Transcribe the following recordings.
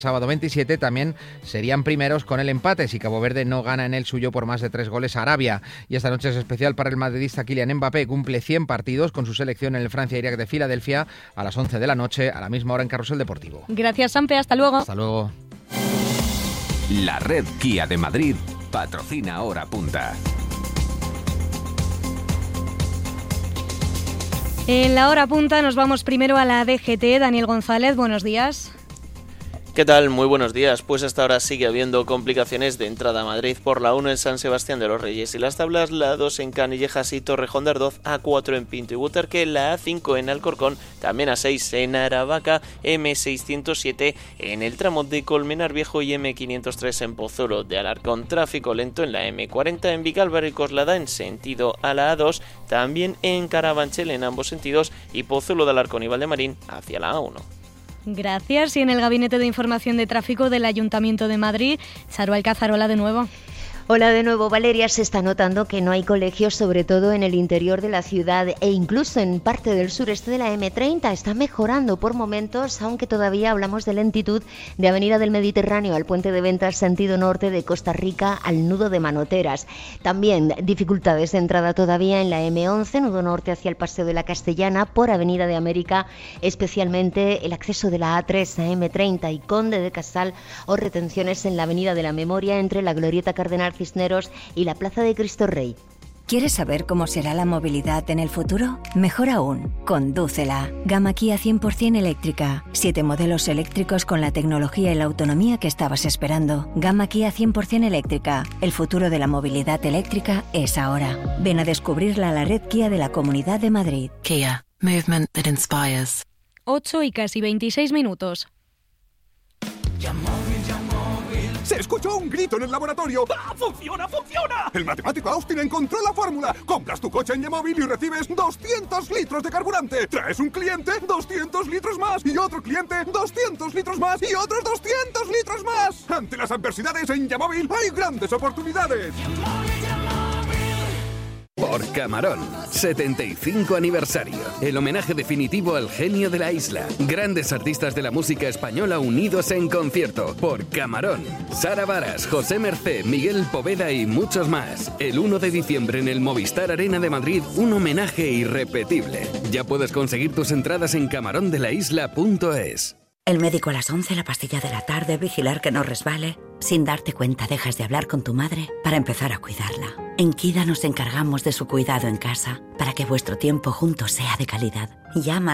Sábado 27 también serían primeros con el empate si Cabo Verde no gana en el suyo por más de 3 goles a Arabia. Y esta noche es especial para el madridista Kylian Mbappé. Cumple 100 partidos con su selección en el Francia-Irak de Filadelfia a las 11 de la noche, a la misma hora en Carrusel Deportivo. Gracias, Sampe. Hasta luego. Hasta luego. La red Kia de Madrid patrocina Hora Punta. En la hora punta nos vamos primero a la DGT. Daniel González, buenos días. ¿Qué tal? Muy buenos días. Pues hasta ahora sigue habiendo complicaciones de entrada a Madrid por la 1 en San Sebastián de los Reyes y las Tablas, la 2 en Canillejas y Torrejón de Ardoz, A4 en Pinto y Butarque, la A5 en Alcorcón, también A6 en Aravaca, M607 en el tramo de Colmenar Viejo y M503 en Pozuelo de Alarcón. Tráfico lento en la M40 en Vicálvaro y Coslada en sentido a la A2, también en Carabanchel en ambos sentidos y Pozuelo de Alarcón y Valdemarín hacia la A1. Gracias. Y en el Gabinete de Información de Tráfico del Ayuntamiento de Madrid, Charo Alcázar, hola de nuevo. Hola de nuevo, Valeria. Se está notando que no hay colegios, sobre todo en el interior de la ciudad e incluso en parte del sureste de la M30. Está mejorando por momentos, aunque todavía hablamos de lentitud de Avenida del Mediterráneo al Puente de Ventas sentido norte de Costa Rica al nudo de Manoteras. También dificultades de entrada todavía en la M11, nudo norte hacia el Paseo de la Castellana por Avenida de América, especialmente el acceso de la A3 a M30 y Conde de Casal, o retenciones en la Avenida de la Memoria entre la Glorieta Cardenal Cisneros y la Plaza de Cristo Rey. ¿Quieres saber cómo será la movilidad en el futuro? Mejor aún, condúcela. Gama Kia 100% eléctrica. 7 modelos eléctricos con la tecnología y la autonomía que estabas esperando. Gama Kia 100% eléctrica. El futuro de la movilidad eléctrica es ahora. Ven a descubrirla a la red Kia de la Comunidad de Madrid. Kia. Movement that inspires. 8 y casi 26 minutos. ¡Se escuchó un grito en el laboratorio! ¡Ah, funciona, funciona! El matemático Austin encontró la fórmula. Compras tu coche en Yamóvil y recibes 200 litros de carburante. Traes un cliente, 200 litros más. Y otro cliente, 200 litros más. Y otros 200 litros más. Ante las adversidades en Yamóvil hay grandes oportunidades. Por Camarón, 75 aniversario. El homenaje definitivo al genio de la isla. Grandes artistas de la música española unidos en concierto. Por Camarón. Sara Varas, José Mercé, Miguel Poveda y muchos más. El 1 de diciembre en el Movistar Arena de Madrid, un homenaje irrepetible. Ya puedes conseguir tus entradas en camarondelaisla.es. El médico a las 11, la pastilla de la tarde, vigilar que no resbale. Sin darte cuenta dejas de hablar con tu madre para empezar a cuidarla. En Kida nos encargamos de su cuidado en casa para que vuestro tiempo juntos sea de calidad. Llama al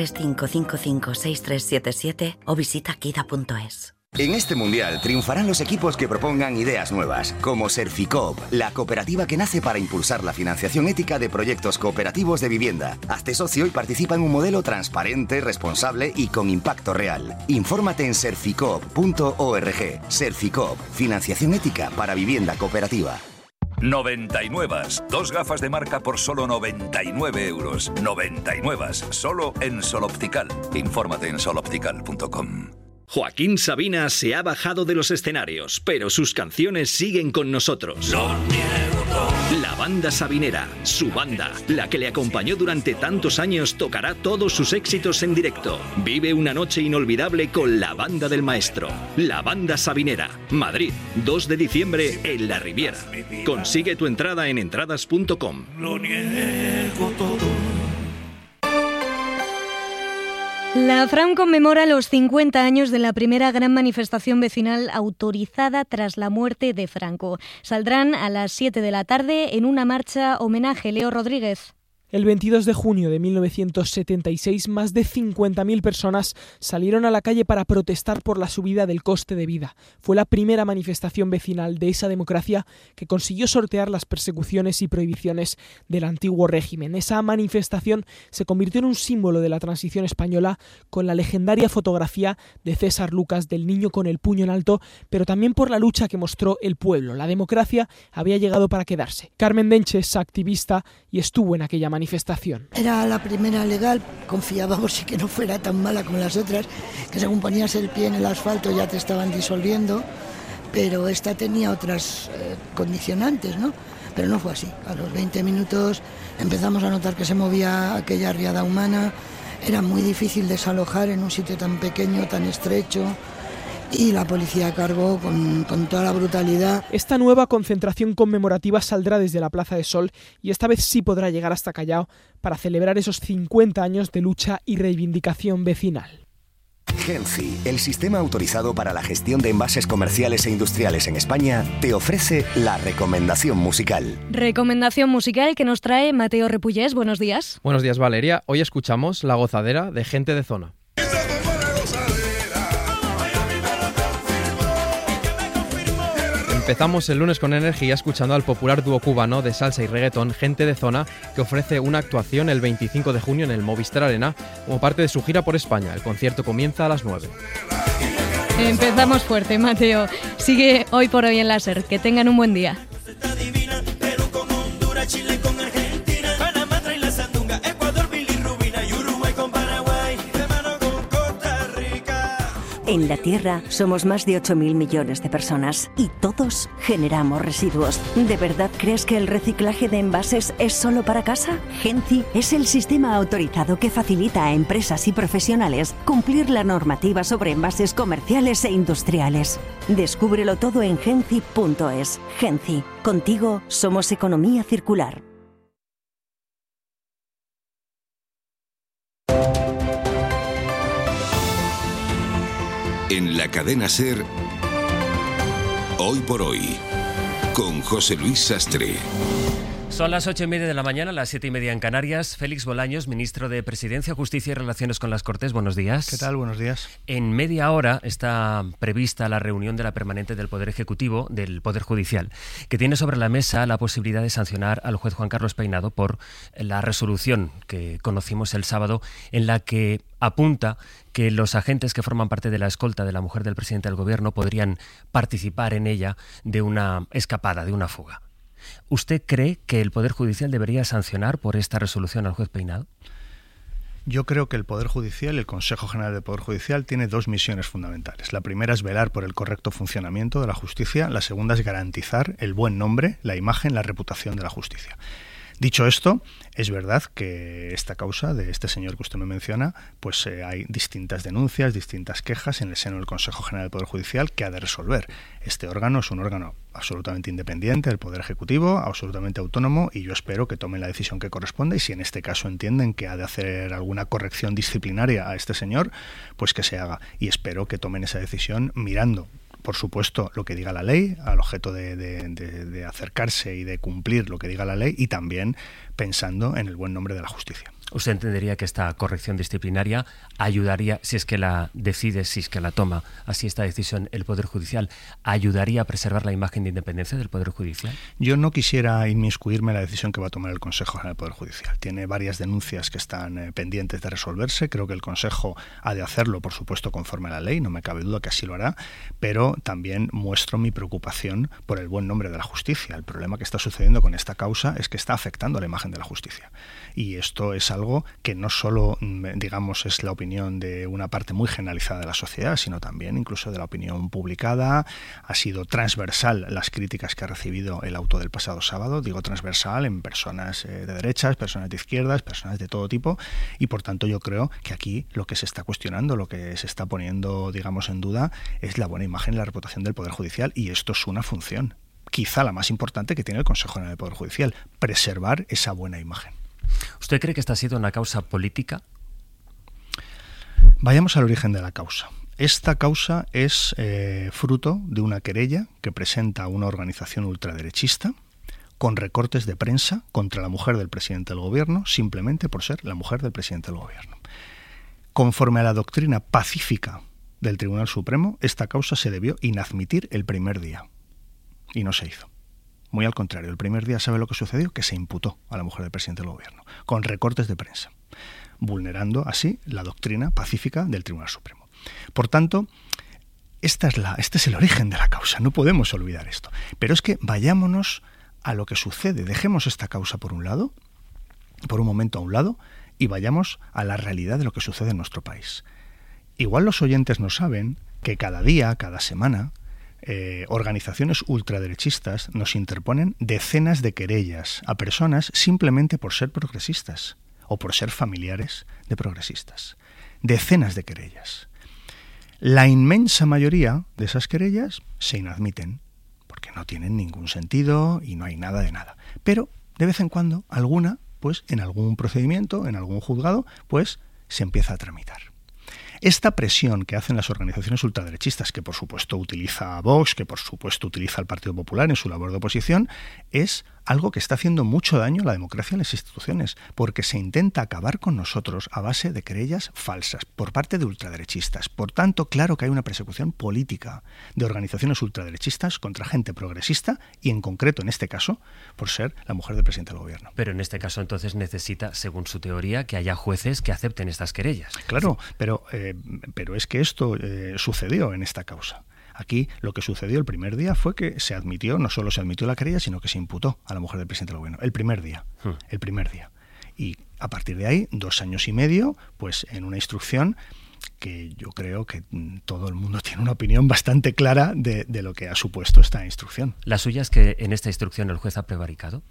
635556377 o visita kida.es. En este mundial triunfarán los equipos que propongan ideas nuevas, como Serficoop, la cooperativa que nace para impulsar la financiación ética de proyectos cooperativos de vivienda. Hazte socio y participa en un modelo transparente, responsable y con impacto real. Infórmate en serficoop.org. Serficoop, financiación ética para vivienda cooperativa. 99. 2 gafas de marca por solo 99 euros. 99. Solo en Sol Optical. Infórmate en soloptical.com. Joaquín Sabina se ha bajado de los escenarios, pero sus canciones siguen con nosotros. La banda sabinera, su banda, la que le acompañó durante tantos años, tocará todos sus éxitos en directo. Vive una noche inolvidable con la banda del maestro. La banda sabinera, Madrid, 2 de diciembre en La Riviera. Consigue tu entrada en entradas.com. Lo niego todo. La FRAM conmemora los 50 años de la primera gran manifestación vecinal autorizada tras la muerte de Franco. Saldrán a las 7 de la tarde en una marcha homenaje. Leo Rodríguez. El 22 de junio de 1976, más de 50.000 personas salieron a la calle para protestar por la subida del coste de vida. Fue la primera manifestación vecinal de esa democracia que consiguió sortear las persecuciones y prohibiciones del antiguo régimen. Esa manifestación se convirtió en un símbolo de la transición española, con la legendaria fotografía de César Lucas del niño con el puño en alto, pero también por la lucha que mostró el pueblo. La democracia había llegado para quedarse. Carmen Denche es activista y estuvo en aquella manifestación. Era la primera legal, confiábamos en que no fuera tan mala como las otras, que según ponías el pie en el asfalto ya te estaban disolviendo, pero esta tenía otras condicionantes, ¿no? Pero no fue así. A los 20 minutos empezamos a notar que se movía aquella riada humana, era muy difícil desalojar en un sitio tan pequeño, tan estrecho, y la policía cargó con toda la brutalidad. Esta nueva concentración conmemorativa saldrá desde la Plaza de Sol y esta vez sí podrá llegar hasta Callao para celebrar esos 50 años de lucha y reivindicación vecinal. Genci, el sistema autorizado para la gestión de envases comerciales e industriales en España, te ofrece la recomendación musical. Recomendación musical que nos trae Mateo Repullés. Buenos días. Buenos días, Valeria. Hoy escuchamos La Gozadera de Gente de Zona. Empezamos el lunes con energía escuchando al popular dúo cubano de salsa y reggaetón Gente de Zona, que ofrece una actuación el 25 de junio en el Movistar Arena como parte de su gira por España. El concierto comienza a las 9. Empezamos fuerte, Mateo. Sigue hoy por hoy en la SER. Que tengan un buen día. En la Tierra somos más de 8.000 millones de personas y todos generamos residuos. ¿De verdad crees que el reciclaje de envases es solo para casa? Genci es el sistema autorizado que facilita a empresas y profesionales cumplir la normativa sobre envases comerciales e industriales. Descúbrelo todo en genci.es. Genci, contigo somos economía circular. En la cadena SER, Hoy por Hoy, con José Luis Sastre. Son las 8:30 de la mañana, las 7:30 en Canarias. Félix Bolaños, ministro de Presidencia, Justicia y Relaciones con las Cortes. Buenos días. ¿Qué tal? Buenos días. En media hora está prevista la reunión de la permanente del Poder Ejecutivo, del Poder Judicial, que tiene sobre la mesa la posibilidad de sancionar al juez Juan Carlos Peinado por la resolución que conocimos el sábado, en la que apunta que los agentes que forman parte de la escolta de la mujer del presidente del Gobierno podrían participar en ella de una escapada, de una fuga. ¿Usted cree que el Poder Judicial debería sancionar por esta resolución al juez Peinado? Yo creo que el Poder Judicial, el Consejo General del Poder Judicial, tiene dos misiones fundamentales. La primera es velar por el correcto funcionamiento de la justicia. La segunda es garantizar el buen nombre, la imagen, la reputación de la justicia. Dicho esto, es verdad que esta causa de este señor que usted me menciona, pues hay distintas denuncias, distintas quejas en el seno del Consejo General del Poder Judicial que ha de resolver. Este órgano es un órgano absolutamente independiente del Poder Ejecutivo, absolutamente autónomo, y yo espero que tomen la decisión que corresponde, y si en este caso entienden que ha de hacer alguna corrección disciplinaria a este señor, pues que se haga. Y espero que tomen esa decisión mirando, por supuesto, lo que diga la ley, al objeto de acercarse y de cumplir lo que diga la ley, y también pensando en el buen nombre de la justicia. ¿Usted entendería que esta corrección disciplinaria ayudaría, si es que la decide, si es que la toma así esta decisión el Poder Judicial, ayudaría a preservar la imagen de independencia del Poder Judicial? Yo no quisiera inmiscuirme en la decisión que va a tomar el Consejo General del Poder Judicial. Tiene varias denuncias que están pendientes de resolverse. Creo que el Consejo ha de hacerlo, por supuesto, conforme a la ley, no me cabe duda que así lo hará, pero también muestro mi preocupación por el buen nombre de la justicia. El problema que está sucediendo con esta causa es que está afectando a la imagen de la justicia. Y esto es algo que no solo, digamos, es la opinión de una parte muy generalizada de la sociedad, sino también incluso de la opinión publicada. Ha sido transversal las críticas que ha recibido el auto del pasado sábado, digo transversal en personas de derechas, personas de izquierdas, personas de todo tipo, y por tanto yo creo que aquí lo que se está cuestionando, lo que se está poniendo, digamos, en duda es la buena imagen y la reputación del Poder Judicial, y esto es una función, quizá la más importante que tiene el Consejo General del Poder Judicial, preservar esa buena imagen. ¿Usted cree que esta ha sido una causa política? Vayamos al origen de la causa. Esta causa es fruto de una querella que presenta una organización ultraderechista con recortes de prensa contra la mujer del presidente del Gobierno, simplemente por ser la mujer del presidente del Gobierno. Conforme a la doctrina pacífica del Tribunal Supremo, esta causa se debió inadmitir el primer día, y no se hizo. Muy al contrario, el primer día, ¿sabe lo que sucedió? Que se imputó a la mujer del presidente del Gobierno, con recortes de prensa, vulnerando así la doctrina pacífica del Tribunal Supremo. Por tanto, este es el origen de la causa, no podemos olvidar esto. Pero es que vayámonos a lo que sucede, dejemos esta causa por un lado, por un momento a un lado, y vayamos a la realidad de lo que sucede en nuestro país. Igual los oyentes no saben que cada día, cada semana, organizaciones ultraderechistas nos interponen decenas de querellas a personas simplemente por ser progresistas o por ser familiares de progresistas. Decenas de querellas. La inmensa mayoría de esas querellas se inadmiten, porque no tienen ningún sentido y no hay nada de nada. Pero, de vez en cuando, alguna, pues en algún procedimiento, en algún juzgado, pues se empieza a tramitar. Esta presión que hacen las organizaciones ultraderechistas, que por supuesto utiliza Vox, que por supuesto utiliza el Partido Popular en su labor de oposición, es algo que está haciendo mucho daño a la democracia en las instituciones, porque se intenta acabar con nosotros a base de querellas falsas por parte de ultraderechistas. Por tanto, claro que hay una persecución política de organizaciones ultraderechistas contra gente progresista y, en concreto, en este caso, por ser la mujer del presidente del gobierno. Pero en este caso, entonces, necesita, según su teoría, que haya jueces que acepten estas querellas. Claro, pero es que esto sucedió en esta causa. Aquí lo que sucedió el primer día fue que se admitió, no solo se admitió la querella, sino que se imputó a la mujer del presidente del gobierno. El primer día. Y a partir de ahí, 2 años y medio, pues en una instrucción que yo creo que todo el mundo tiene una opinión bastante clara de lo que ha supuesto esta instrucción. ¿La suya es que en esta instrucción el juez ha prevaricado?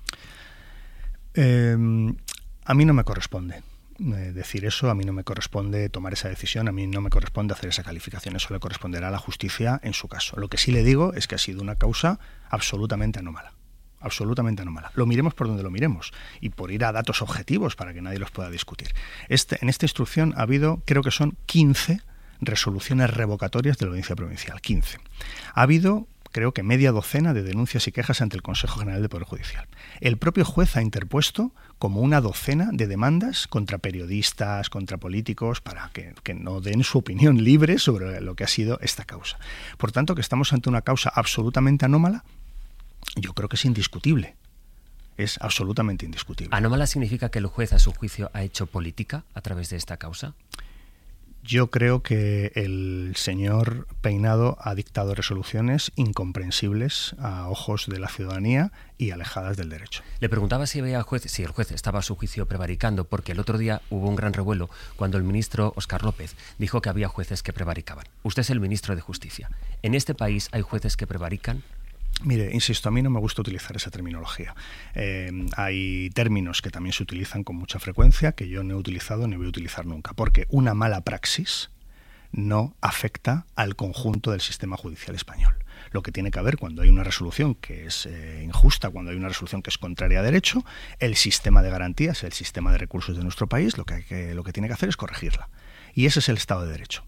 A mí no me corresponde decir eso, a mí no me corresponde tomar esa decisión, a mí no me corresponde hacer esa calificación, eso le corresponderá a la justicia en su caso. Lo que sí le digo es que ha sido una causa absolutamente anómala. Absolutamente anómala. Lo miremos por donde lo miremos y por ir a datos objetivos para que nadie los pueda discutir. En esta instrucción ha habido, creo que son 15 resoluciones revocatorias de la Audiencia Provincial. 15. Ha habido, creo que media docena de denuncias y quejas ante el Consejo General del Poder Judicial. El propio juez ha interpuesto como una docena de demandas contra periodistas, contra políticos, para que no den su opinión libre sobre lo que ha sido esta causa. Por tanto, que estamos ante una causa absolutamente anómala, yo creo que es indiscutible. Es absolutamente indiscutible. ¿Anómala significa que el juez, a su juicio, ha hecho política a través de esta causa? Yo creo que el señor Peinado ha dictado resoluciones incomprensibles a ojos de la ciudadanía y alejadas del derecho. Le preguntaba si el juez estaba a su juicio prevaricando, porque el otro día hubo un gran revuelo cuando el ministro Óscar López dijo que había jueces que prevaricaban. Usted es el ministro de Justicia. ¿En este país hay jueces que prevarican? Mire, insisto, a mí no me gusta utilizar esa terminología. Hay términos que también se utilizan con mucha frecuencia que yo no he utilizado ni voy a utilizar nunca, porque una mala praxis no afecta al conjunto del sistema judicial español. Lo que tiene que haber cuando hay una resolución que es injusta, cuando hay una resolución que es contraria a derecho, el sistema de garantías, el sistema de recursos de nuestro país, lo que tiene que hacer es corregirla. Y ese es el Estado de Derecho.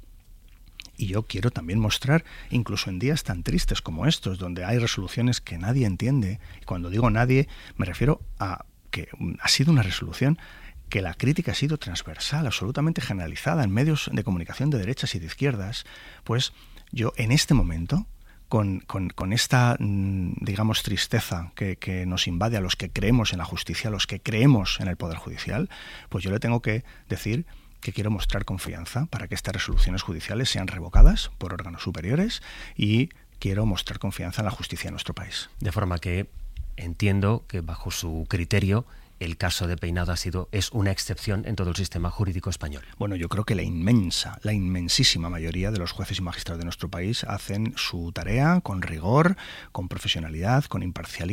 Y yo quiero también mostrar, incluso en días tan tristes como estos, donde hay resoluciones que nadie entiende, y cuando digo nadie, me refiero a que ha sido una resolución que la crítica ha sido transversal, absolutamente generalizada en medios de comunicación de derechas y de izquierdas, pues yo en este momento, con esta, digamos, tristeza que nos invade a los que creemos en la justicia, a los que creemos en el Poder Judicial, pues yo le tengo que decir que quiero mostrar confianza para que estas resoluciones judiciales sean revocadas por órganos superiores y quiero mostrar confianza en la justicia de nuestro país. De forma que entiendo que bajo su criterio el caso de Peinado es una excepción en todo el sistema jurídico español. Bueno, yo creo que la inmensísima mayoría de los jueces y magistrados de nuestro país hacen su tarea con rigor, con profesionalidad, con imparcialidad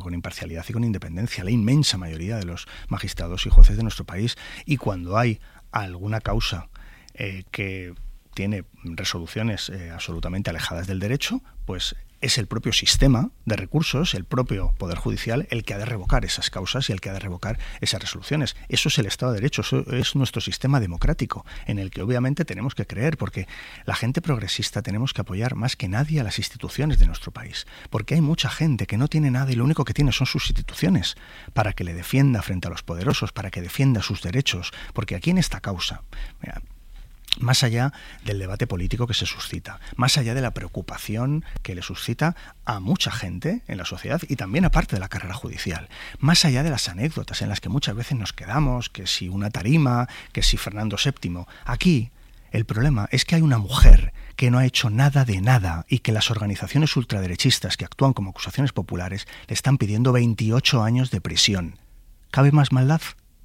y con independencia. La inmensa mayoría de los magistrados y jueces de nuestro país. Y cuando hay alguna causa que tiene resoluciones absolutamente alejadas del derecho, pues es el propio sistema de recursos, el propio Poder Judicial, el que ha de revocar esas causas y el que ha de revocar esas resoluciones. Eso es el Estado de Derecho, eso es nuestro sistema democrático, en el que obviamente tenemos que creer, porque la gente progresista tenemos que apoyar más que nadie a las instituciones de nuestro país, porque hay mucha gente que no tiene nada y lo único que tiene son sus instituciones, para que le defienda frente a los poderosos, para que defienda sus derechos, porque aquí en esta causa, mira, más allá del debate político que se suscita, más allá de la preocupación que le suscita a mucha gente en la sociedad y también a parte de la carrera judicial, más allá de las anécdotas en las que muchas veces nos quedamos, que si una tarima, que si Fernando VII, aquí el problema es que hay una mujer que no ha hecho nada de nada y que las organizaciones ultraderechistas que actúan como acusaciones populares le están pidiendo 28 años de prisión. ¿Cabe más maldad?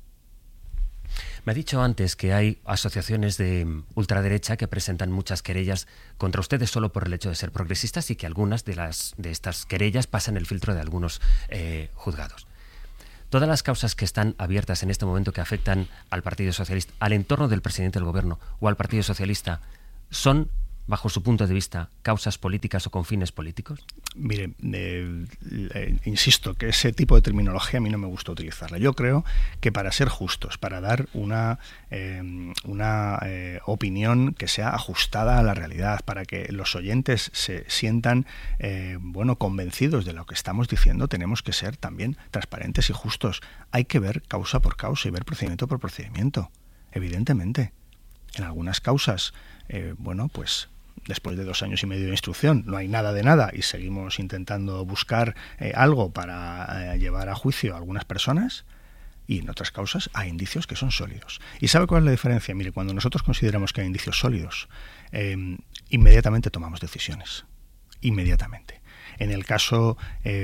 Me ha dicho antes que hay asociaciones de ultraderecha que presentan muchas querellas contra ustedes solo por el hecho de ser progresistas y que algunas de estas querellas pasan el filtro de algunos juzgados. Todas las causas que están abiertas en este momento que afectan al Partido Socialista, al entorno del presidente del Gobierno o al Partido Socialista, ¿son bajo su punto de vista, causas políticas o con fines políticos? Mire, insisto que ese tipo de terminología a mí no me gusta utilizarla. Yo creo que para ser justos, para dar una opinión que sea ajustada a la realidad, para que los oyentes se sientan convencidos de lo que estamos diciendo, tenemos que ser también transparentes y justos. Hay que ver causa por causa y ver procedimiento por procedimiento, evidentemente. En algunas causas, pues después de 2 años y medio de instrucción no hay nada de nada y seguimos intentando buscar algo para llevar a juicio a algunas personas, y en otras causas hay indicios que son sólidos. ¿Y sabe cuál es la diferencia? Mire, cuando nosotros consideramos que hay indicios sólidos, inmediatamente tomamos decisiones. Inmediatamente. En el caso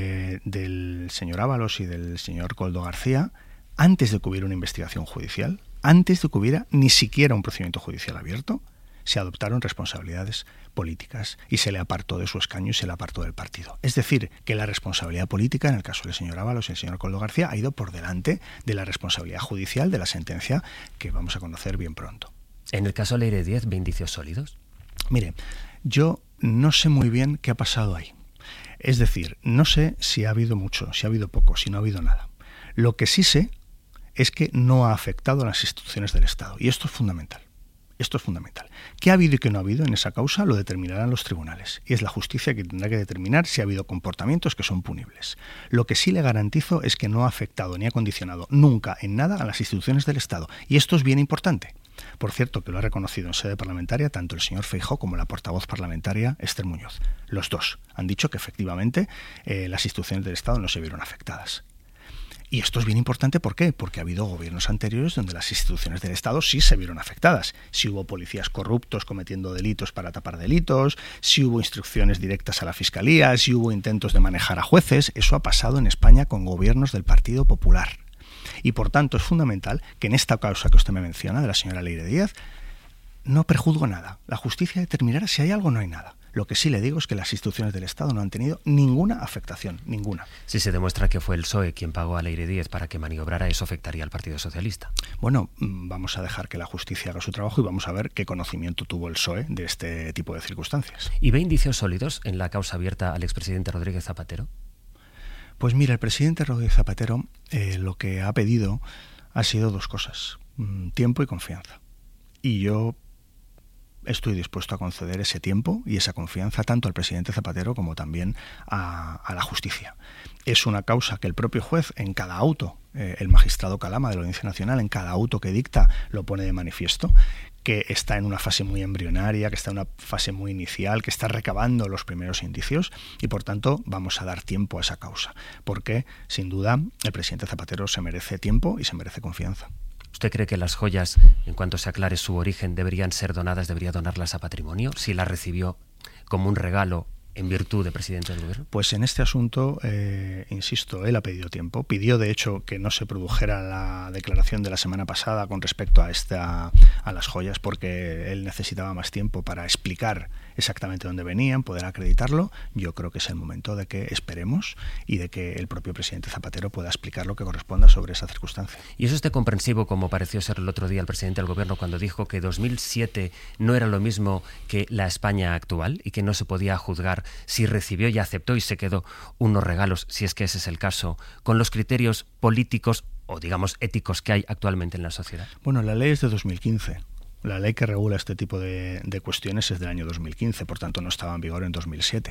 del señor Ábalos y del señor Koldo García, antes de que hubiera una investigación judicial, antes de que hubiera ni siquiera un procedimiento judicial abierto, se adoptaron responsabilidades políticas y se le apartó de su escaño y se le apartó del partido. Es decir, que la responsabilidad política, en el caso del señor Ábalos y el señor Koldo García, ha ido por delante de la responsabilidad judicial de la sentencia que vamos a conocer bien pronto. En el caso Leire Díez, ¿ve indicios sólidos? Mire, yo no sé muy bien qué ha pasado ahí. Es decir, no sé si ha habido mucho, si ha habido poco, si no ha habido nada. Lo que sí sé es que no ha afectado a las instituciones del Estado. Y esto es fundamental. Esto es fundamental. ¿Qué ha habido y qué no ha habido en esa causa? Lo determinarán los tribunales. Y es la justicia que tendrá que determinar si ha habido comportamientos que son punibles. Lo que sí le garantizo es que no ha afectado ni ha condicionado nunca en nada a las instituciones del Estado. Y esto es bien importante. Por cierto, que lo ha reconocido en sede parlamentaria tanto el señor Feijóo como la portavoz parlamentaria Esther Muñoz. Los dos han dicho que efectivamente las instituciones del Estado no se vieron afectadas. Y esto es bien importante, ¿por qué? Porque ha habido gobiernos anteriores donde las instituciones del Estado sí se vieron afectadas. Si hubo policías corruptos cometiendo delitos para tapar delitos, si hubo instrucciones directas a la Fiscalía, si hubo intentos de manejar a jueces, eso ha pasado en España con gobiernos del Partido Popular. Y por tanto es fundamental que en esta causa que usted me menciona, de la señora Leire Díez, no prejuzgo nada. La justicia determinará si hay algo o no hay nada. Lo que sí le digo es que las instituciones del Estado no han tenido ninguna afectación, ninguna. Si se demuestra que fue el PSOE quien pagó a Leire Díez para que maniobrara, ¿eso afectaría al Partido Socialista? Bueno, vamos a dejar que la justicia haga su trabajo y vamos a ver qué conocimiento tuvo el PSOE de este tipo de circunstancias. ¿Y ve indicios sólidos en la causa abierta al expresidente Rodríguez Zapatero? Pues mira, el presidente Rodríguez Zapatero lo que ha pedido ha sido 2 cosas, tiempo y confianza. Y yo estoy dispuesto a conceder ese tiempo y esa confianza tanto al presidente Zapatero como también a la justicia. Es una causa que el propio juez en cada auto, el magistrado Calama de la Audiencia Nacional, en cada auto que dicta lo pone de manifiesto, que está en una fase muy embrionaria, que está en una fase muy inicial, que está recabando los primeros indicios y por tanto vamos a dar tiempo a esa causa, porque sin duda el presidente Zapatero se merece tiempo y se merece confianza. ¿Usted cree que las joyas, en cuanto se aclare su origen, deberían ser donadas, debería donarlas a patrimonio, si las recibió como un regalo en virtud de presidente del gobierno? Pues en este asunto, insisto, él ha pedido tiempo. Pidió, de hecho, que no se produjera la declaración de la semana pasada con respecto a las joyas, porque él necesitaba más tiempo para explicar exactamente dónde venían, poder acreditarlo. Yo creo que es el momento de que esperemos y de que el propio presidente Zapatero pueda explicar lo que corresponda sobre esa circunstancia. ¿Y es usted comprensivo, como pareció ser el otro día el presidente del gobierno cuando dijo que 2007 no era lo mismo que la España actual y que no se podía juzgar si recibió y aceptó y se quedó unos regalos, si es que ese es el caso, con los criterios políticos o digamos éticos que hay actualmente en la sociedad? Bueno, la ley es de 2015. La ley que regula este tipo de cuestiones es del año 2015, por tanto no estaba en vigor en 2007.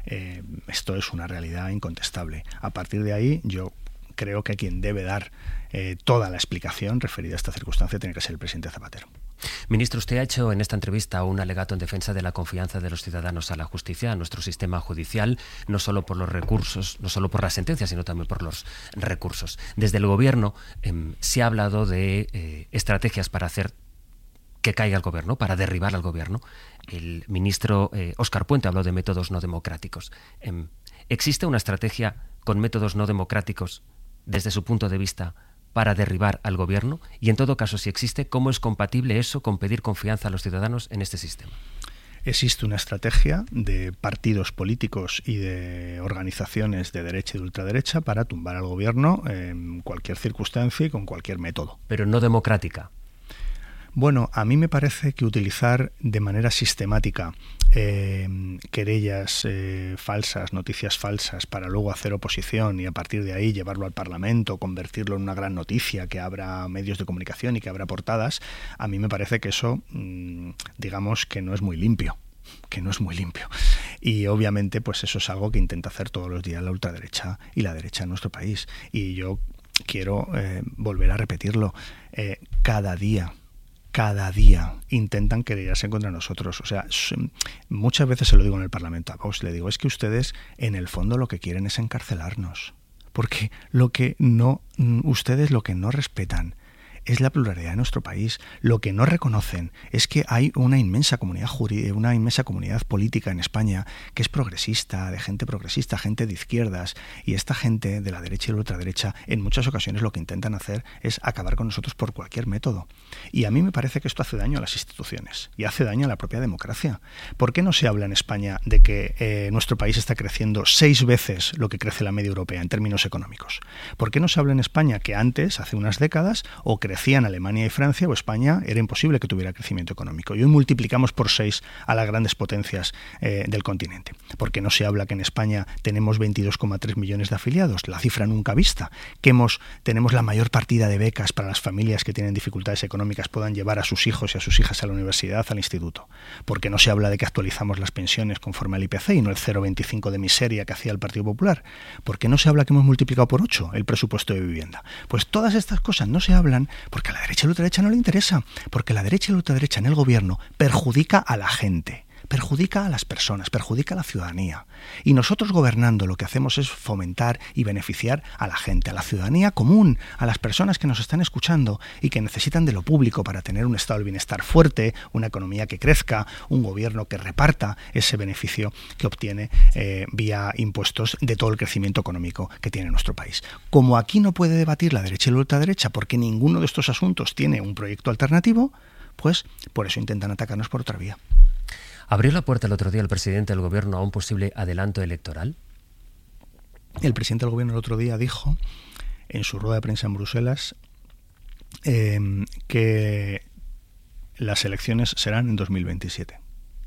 Esto es una realidad incontestable. A partir de ahí, yo creo que quien debe dar toda la explicación referida a esta circunstancia tiene que ser el presidente Zapatero. Ministro, usted ha hecho en esta entrevista un alegato en defensa de la confianza de los ciudadanos a la justicia, a nuestro sistema judicial, no solo por los recursos, no solo por las sentencias, sino también por los recursos. Desde el Gobierno se ha hablado de estrategias para hacer que caiga el Gobierno, para derribar al Gobierno. El ministro Óscar Puente habló de métodos no democráticos. ¿Existe una estrategia con métodos no democráticos, desde su punto de vista, para derribar al Gobierno? Y en todo caso, si existe, ¿cómo es compatible eso con pedir confianza a los ciudadanos en este sistema? Existe una estrategia de partidos políticos y de organizaciones de derecha y de ultraderecha para tumbar al Gobierno en cualquier circunstancia y con cualquier método. Pero no democrática. Bueno, a mí me parece que utilizar de manera sistemática querellas falsas, noticias falsas, para luego hacer oposición y a partir de ahí llevarlo al Parlamento, convertirlo en una gran noticia, que abra medios de comunicación y que abra portadas, a mí me parece que eso, digamos, que no es muy limpio. Y obviamente pues eso es algo que intenta hacer todos los días la ultraderecha y la derecha en nuestro país. Y yo quiero volver a repetirlo, cada día intentan querellarse contra nosotros. O sea, muchas veces se lo digo en el Parlamento a Vox, le digo, es que ustedes en el fondo lo que quieren es encarcelarnos, porque ustedes lo que no respetan es la pluralidad de nuestro país. Lo que no reconocen es que hay una inmensa comunidad una inmensa comunidad política en España que es progresista, de gente progresista, gente de izquierdas, y esta gente de la derecha y la ultraderecha en muchas ocasiones lo que intentan hacer es acabar con nosotros por cualquier método. Y a mí me parece que esto hace daño a las instituciones y hace daño a la propia democracia. ¿Por qué no se habla en España de que nuestro país está creciendo 6 veces lo que crece la media europea en términos económicos? ¿Por qué no se habla en España que antes, hace unas décadas, o crecían Alemania y Francia o España, era imposible que tuviera crecimiento económico? Y hoy multiplicamos por 6 a las grandes potencias del continente. ¿Por qué no se habla que en España tenemos 22,3 millones de afiliados? La cifra nunca vista. Que tenemos la mayor partida de becas para las familias que tienen dificultades económicas puedan llevar a sus hijos y a sus hijas a la universidad, al instituto. ¿Por qué no se habla de que actualizamos las pensiones conforme al IPC y no el 0,25 de miseria que hacía el Partido Popular? ¿Por qué no se habla que hemos multiplicado por 8 el presupuesto de vivienda? Pues todas estas cosas no se hablan porque a la derecha y la ultraderecha no le interesa, porque la derecha y la ultraderecha en el gobierno perjudica a la gente, perjudica a las personas, perjudica a la ciudadanía. Y nosotros gobernando lo que hacemos es fomentar y beneficiar a la gente, a la ciudadanía común, a las personas que nos están escuchando y que necesitan de lo público para tener un estado del bienestar fuerte, una economía que crezca, un gobierno que reparta ese beneficio que obtiene vía impuestos de todo el crecimiento económico que tiene nuestro país. Como aquí no puede debatir la derecha y la ultraderecha porque ninguno de estos asuntos tiene un proyecto alternativo, pues por eso intentan atacarnos por otra vía. ¿Abrió la puerta el otro día el presidente del Gobierno a un posible adelanto electoral? El presidente del Gobierno el otro día dijo, en su rueda de prensa en Bruselas, que las elecciones serán en 2027.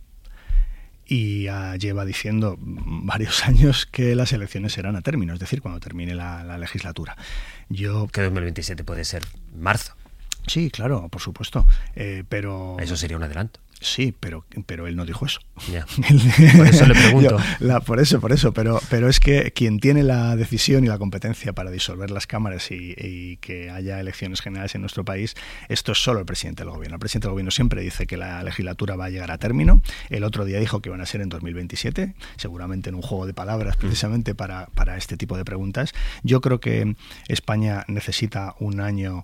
Y lleva diciendo varios años que las elecciones serán a término, es decir, cuando termine la legislatura. Que 2027 puede ser marzo. Sí, claro, por supuesto. Pero eso sería un adelanto. Sí, pero él no dijo eso. Ya. Por eso le pregunto. Por eso. Pero es que quien tiene la decisión y la competencia para disolver las cámaras y que haya elecciones generales en nuestro país, esto es solo el presidente del gobierno. El presidente del gobierno siempre dice que la legislatura va a llegar a término. El otro día dijo que van a ser en 2027, seguramente en un juego de palabras precisamente para este tipo de preguntas. Yo creo que España necesita un año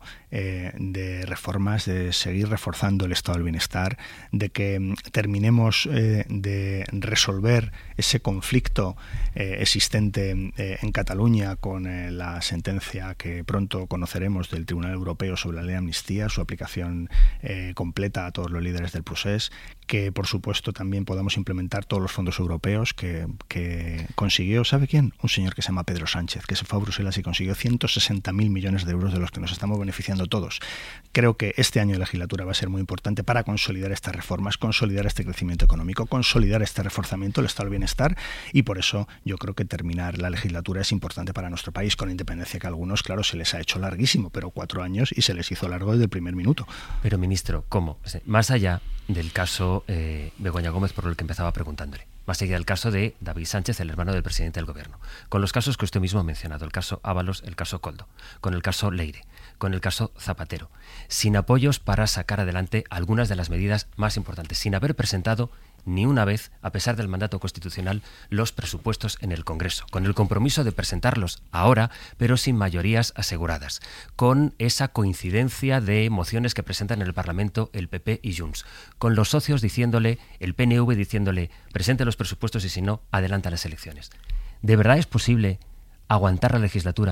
de reformas, de seguir reforzando el estado del bienestar, de que terminemos de resolver ese conflicto existente en Cataluña con la sentencia que pronto conoceremos del Tribunal Europeo sobre la ley de amnistía, su aplicación completa a todos los líderes del procés, que por supuesto también podamos implementar todos los fondos europeos que consiguió, ¿sabe quién? Un señor que se llama Pedro Sánchez, que se fue a Bruselas y consiguió 160.000 millones de euros de los que nos estamos beneficiando todos. Creo que este año de legislatura va a ser muy importante para consolidar estas reformas, consolidar este crecimiento económico, consolidar este reforzamiento del estado del bienestar, y por eso yo creo que terminar la legislatura es importante para nuestro país, con independencia que a algunos, claro, se les ha hecho larguísimo, pero 4 años y se les hizo largo desde el primer minuto. Pero, ministro, ¿cómo? Más allá del caso Begoña Gómez, por el que empezaba preguntándole, más allá del caso de David Sánchez, el hermano del presidente del gobierno, con los casos que usted mismo ha mencionado, el caso Ábalos, el caso Koldo, con el caso Leire, con el caso Zapatero, sin apoyos para sacar adelante algunas de las medidas más importantes, sin haber presentado ni una vez, a pesar del mandato constitucional, los presupuestos en el Congreso, con el compromiso de presentarlos ahora, pero sin mayorías aseguradas, con esa coincidencia de mociones que presentan en el Parlamento el PP y Junts, con los socios diciéndole, el PNV diciéndole, presente los presupuestos y si no, adelanta las elecciones. ¿De verdad es posible aguantar la legislatura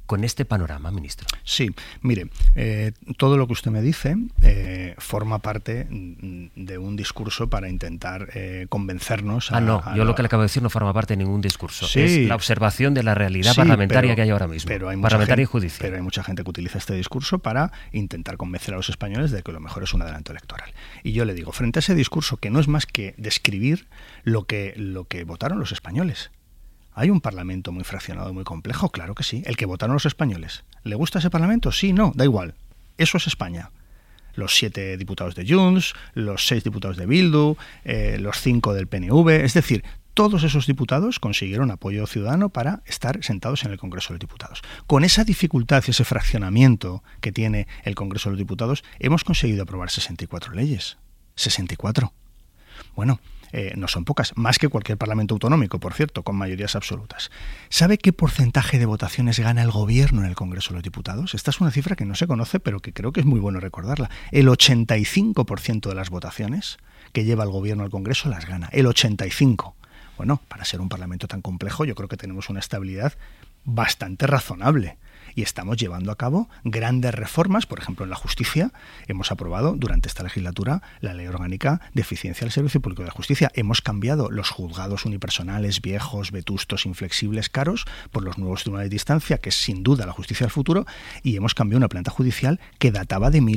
con este panorama, ministro? Sí, mire, todo lo que usted me dice forma parte de un discurso para intentar convencernos yo lo que le acabo de decir no forma parte de ningún discurso. Sí, es la observación de la realidad parlamentaria que hay ahora mismo. Parlamentaria y judicial. Pero hay mucha gente que utiliza este discurso para intentar convencer a los españoles de que lo mejor es un adelanto electoral. Y yo le digo, frente a ese discurso que no es más que describir lo que votaron los españoles. ¿Hay un parlamento muy fraccionado, muy complejo? Claro que sí. El que votaron los españoles. ¿Le gusta ese parlamento? Sí, no, da igual. Eso es España. Los 7 diputados de Junts, los 6 diputados de Bildu, los 5 del PNV. Es decir, todos esos diputados consiguieron apoyo ciudadano para estar sentados en el Congreso de los Diputados. Con esa dificultad y ese fraccionamiento que tiene el Congreso de los Diputados, hemos conseguido aprobar 64 leyes. 64. Bueno, no son pocas, más que cualquier parlamento autonómico, por cierto, con mayorías absolutas. ¿Sabe qué porcentaje de votaciones gana el gobierno en el Congreso de los Diputados? Esta es una cifra que no se conoce, pero que creo que es muy bueno recordarla. El 85% de las votaciones que lleva el gobierno al Congreso las gana. El 85%. Bueno, para ser un parlamento tan complejo, yo creo que tenemos una estabilidad bastante razonable. Y estamos llevando a cabo grandes reformas. Por ejemplo, en la justicia hemos aprobado durante esta legislatura la Ley Orgánica de Eficiencia del Servicio Público de Justicia. Hemos cambiado los juzgados unipersonales viejos, vetustos, inflexibles, caros, por los nuevos tribunales de instancia, que es sin duda la justicia del futuro, y hemos cambiado una planta judicial que databa de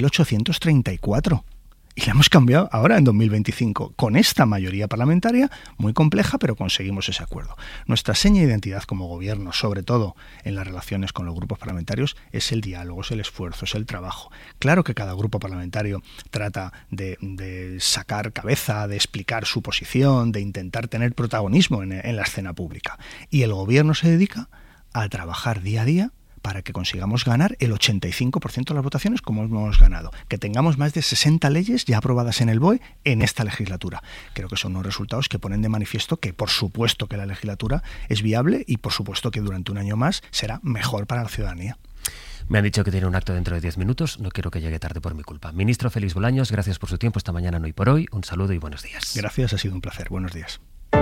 1834. Y la hemos cambiado ahora en 2025, con esta mayoría parlamentaria, muy compleja, pero conseguimos ese acuerdo. Nuestra seña de identidad como gobierno, sobre todo en las relaciones con los grupos parlamentarios, es el diálogo, es el esfuerzo, es el trabajo. Claro que cada grupo parlamentario trata de sacar cabeza, de explicar su posición, de intentar tener protagonismo en la escena pública. Y el gobierno se dedica a trabajar día a día para que consigamos ganar el 85% de las votaciones como hemos ganado, que tengamos más de 60 leyes ya aprobadas en el BOE en esta legislatura. Creo que son unos resultados que ponen de manifiesto que por supuesto que la legislatura es viable y por supuesto que durante un año más será mejor para la ciudadanía. Me han dicho que tiene un acto dentro de 10 minutos, no quiero que llegue tarde por mi culpa. Ministro Félix Bolaños, gracias por su tiempo esta mañana en Hoy por Hoy, un saludo y buenos días. Gracias, ha sido un placer, buenos días.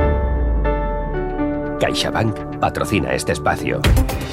CaixaBank patrocina este espacio.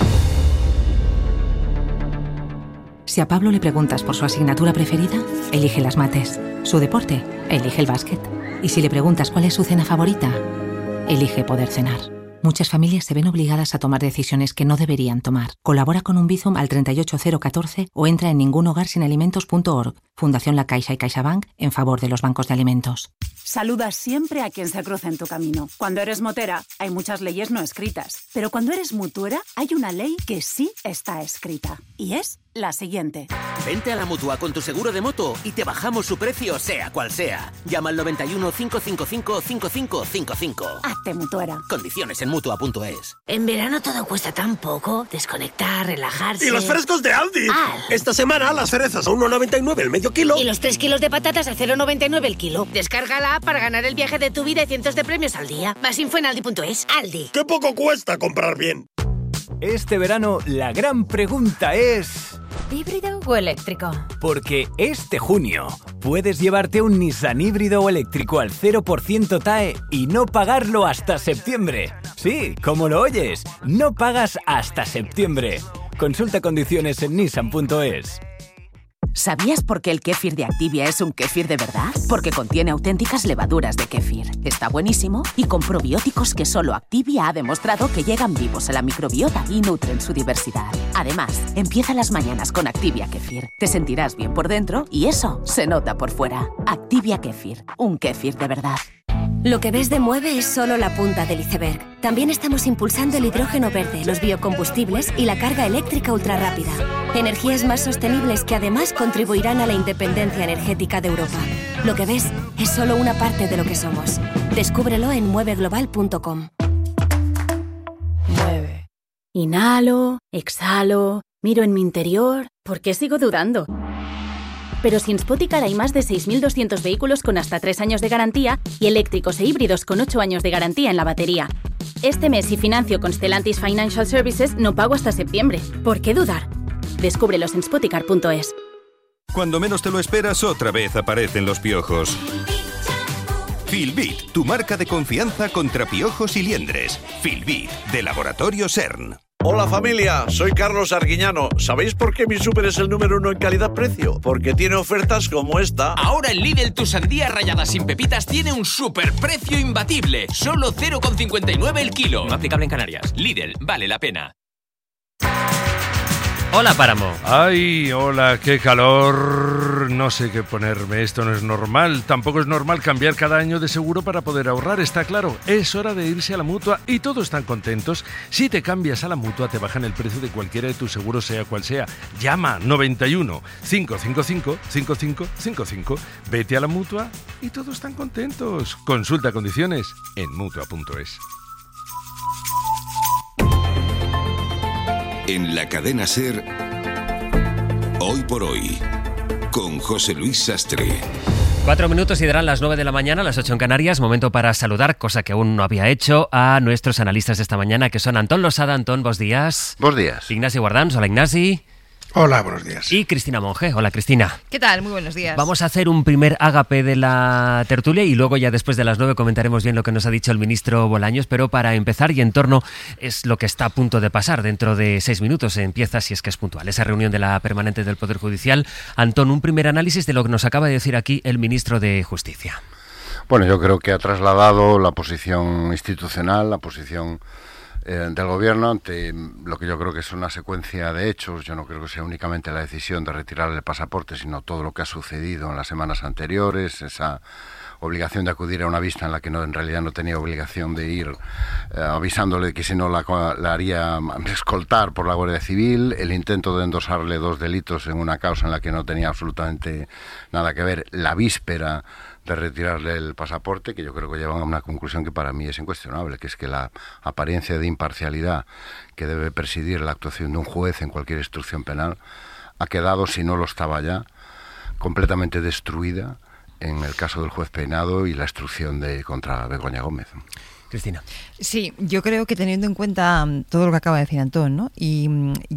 Si a Pablo le preguntas por su asignatura preferida, elige las mates. Su deporte, elige el básquet. Y si le preguntas cuál es su cena favorita, elige poder cenar. Muchas familias se ven obligadas a tomar decisiones que no deberían tomar. Colabora con un Bizum al 38014 o entra en ningunhogarsinalimentos.org. Fundación La Caixa y CaixaBank en favor de los bancos de alimentos. Saluda siempre a quien se cruza en tu camino. Cuando eres motera, hay muchas leyes no escritas. Pero cuando eres mutuera, hay una ley que sí está escrita. Y es la siguiente. Vente a la Mutua con tu seguro de moto y te bajamos su precio sea cual sea. Llama al 91 555 5555. Hazte mutuera. Condiciones en Mutua.es. En verano todo cuesta tan poco. Desconectar, relajarse. ¡Y los frescos de Aldi! Esta semana las cerezas a 1,99 el medio kilo. Y los 3 kilos de patatas a 0,99 el kilo. Descárgala para ganar el viaje de tu vida y cientos de premios al día. Más info en Aldi.es. Aldi. ¡Qué poco cuesta comprar bien! Este verano la gran pregunta es... ¿híbrido o eléctrico? Porque este junio puedes llevarte un Nissan híbrido o eléctrico al 0% TAE y no pagarlo hasta septiembre. Sí, como lo oyes, no pagas hasta septiembre. Consulta condiciones en Nissan.es. ¿Sabías por qué el kéfir de Activia es un kéfir de verdad? Porque contiene auténticas levaduras de kéfir. Está buenísimo y con probióticos que solo Activia ha demostrado que llegan vivos a la microbiota y nutren su diversidad. Además, empieza las mañanas con Activia Kéfir. Te sentirás bien por dentro y eso se nota por fuera. Activia Kéfir, un kéfir de verdad. Lo que ves de Mueve es solo la punta del iceberg. También estamos impulsando el hidrógeno verde, los biocombustibles y la carga eléctrica ultrarrápida. Energías más sostenibles que además contribuirán a la independencia energética de Europa. Lo que ves es solo una parte de lo que somos. Descúbrelo en mueveglobal.com. Mueve. Inhalo, exhalo, miro en mi interior. ¿Por qué sigo dudando? Pero si en Spoticar hay más de 6.200 vehículos con hasta 3 años de garantía y eléctricos e híbridos con 8 años de garantía en la batería. Este mes, si financio con Stellantis Financial Services, no pago hasta septiembre. ¿Por qué dudar? Descúbrelos en Spoticar.es. Cuando menos te lo esperas, otra vez aparecen los piojos. Filbit, tu marca de confianza contra piojos y liendres. Filbit, de Laboratorio CERN. Hola familia, soy Carlos Arguiñano. ¿Sabéis por qué mi súper es el número 1 en calidad-precio? Porque tiene ofertas como esta. Ahora en Lidl tu sandía rallada sin pepitas tiene un superprecio imbatible. Solo 0,59 el kilo. No aplicable en Canarias. Lidl, vale la pena. Hola, Páramo. Ay, hola, qué calor. No sé qué ponerme, esto no es normal. Tampoco es normal cambiar cada año de seguro para poder ahorrar, está claro. Es hora de irse a la Mutua y todos están contentos. Si te cambias a la Mutua te bajan el precio de cualquiera de tus seguros, sea cual sea. Llama 91 555 5555. Vete a la Mutua y todos están contentos. Consulta condiciones en Mutua.es. En la cadena SER, Hoy por Hoy, con José Luis Sastre. 4 minutos y darán las 9 de la mañana, las 8 en Canarias. Momento para saludar, cosa que aún no había hecho, a nuestros analistas de esta mañana, que son Antón Losada. Antón, buenos días. Buenos días. Ignasi Guardans, hola Ignasi. Hola, buenos días. Y Cristina Monge, hola Cristina. ¿Qué tal? Muy buenos días. Vamos a hacer un primer ágape de la tertulia y luego ya después de las 9 comentaremos bien lo que nos ha dicho el ministro Bolaños, pero para empezar y en torno es lo que está a punto de pasar. Dentro de 6 minutos empieza, si es que es puntual, esa reunión de la permanente del Poder Judicial. Antón, un primer análisis de lo que nos acaba de decir aquí el ministro de Justicia. Bueno, yo creo que ha trasladado la posición institucional, la posición del gobierno ante lo que yo creo que es una secuencia de hechos. Yo no creo que sea únicamente la decisión de retirar el pasaporte, sino todo lo que ha sucedido en las semanas anteriores, esa obligación de acudir a una vista en la que en realidad no tenía obligación de ir, avisándole que si no la haría escoltar por la Guardia Civil, el intento de endosarle 2 delitos en una causa en la que no tenía absolutamente nada que ver, la víspera de retirarle el pasaporte, que yo creo que llevan a una conclusión que para mí es incuestionable, que es que la apariencia de imparcialidad que debe presidir la actuación de un juez en cualquier instrucción penal ha quedado, si no lo estaba ya, completamente destruida en el caso del juez Peinado y la instrucción contra Begoña Gómez. Cristina. Sí, yo creo que teniendo en cuenta todo lo que acaba de decir Antón, ¿no? Y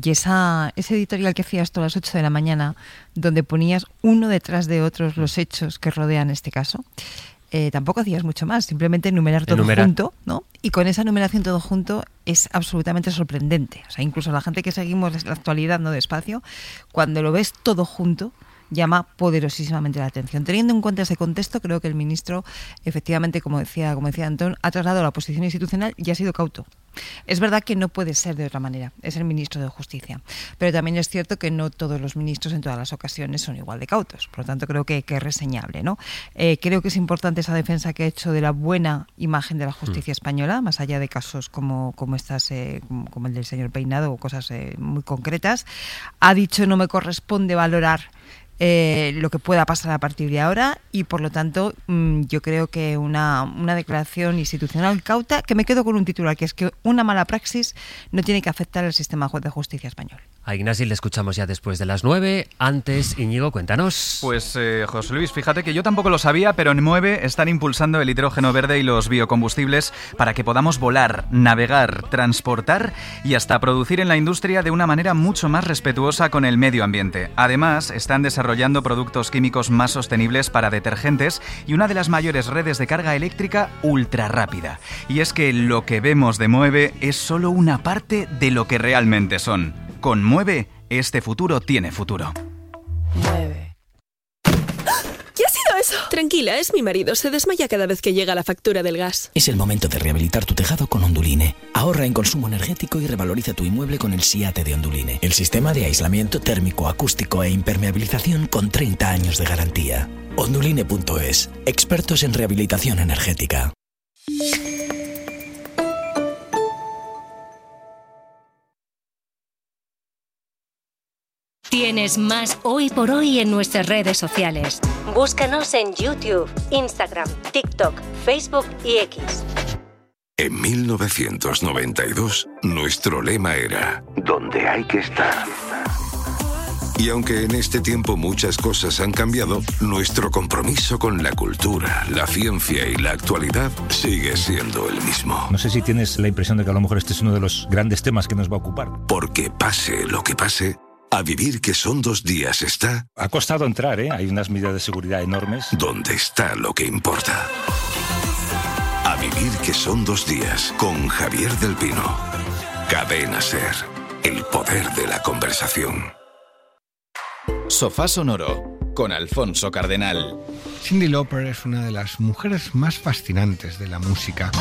ese editorial que hacías tú a las 8 de la mañana, donde ponías uno detrás de otros los hechos que rodean este caso, tampoco hacías mucho más, simplemente enumerar todo junto, ¿no? Y con esa enumeración todo junto es absolutamente sorprendente. O sea, incluso la gente que seguimos la actualidad, ¿no?, despacio, cuando lo ves todo junto, llama poderosísimamente la atención. Teniendo en cuenta ese contexto, creo que el ministro, efectivamente, como decía Antón, ha trasladado la posición institucional y ha sido cauto. Es verdad que no puede ser de otra manera, es el ministro de Justicia, pero también es cierto que no todos los ministros en todas las ocasiones son igual de cautos, por lo tanto creo que es reseñable, ¿no? Creo que es importante esa defensa que ha hecho de la buena imagen de la justicia española, más allá de casos como como el del señor Peinado o cosas muy concretas. Ha dicho no me corresponde valorar lo que pueda pasar a partir de ahora y por lo tanto yo creo que una declaración institucional cauta, que me quedo con un titular, que es que una mala praxis no tiene que afectar al sistema de justicia español. A Ignasi le escuchamos ya después de las 9. Antes, Íñigo, cuéntanos. Pues José Luis, fíjate que yo tampoco lo sabía, pero en MOVE están impulsando el hidrógeno verde y los biocombustibles para que podamos volar, navegar, transportar y hasta producir en la industria de una manera mucho más respetuosa con el medio ambiente. Además, están desarrollando productos químicos más sostenibles para detergentes y una de las mayores redes de carga eléctrica ultra rápida. Y es que lo que vemos de MOVE es solo una parte de lo que realmente son. Con MOVE, este futuro tiene futuro. MOVE. ¿Qué ha sido eso? Tranquila, es mi marido. Se desmaya cada vez que llega la factura del gas. Es el momento de rehabilitar tu tejado con Onduline. Ahorra en consumo energético y revaloriza tu inmueble con el SIATE de Onduline. El sistema de aislamiento térmico, acústico e impermeabilización con 30 años de garantía. Onduline.es. Expertos en rehabilitación energética. Tienes más Hoy por Hoy en nuestras redes sociales. Búscanos en YouTube, Instagram, TikTok, Facebook y X. En 1992, nuestro lema era «Donde hay que estar». Y aunque en este tiempo muchas cosas han cambiado, nuestro compromiso con la cultura, la ciencia y la actualidad sigue siendo el mismo. No sé si tienes la impresión de que a lo mejor este es uno de los grandes temas que nos va a ocupar. Porque pase lo que pase, A vivir que son 2 días está... Ha costado entrar, ¿eh? Hay unas medidas de seguridad enormes. Donde está lo que importa. A vivir que son 2 días con Javier del Pino. Cadena SER, el poder de la conversación. Sofá Sonoro, con Alfonso Cardenal. Cyndi Lauper es una de las mujeres más fascinantes de la música.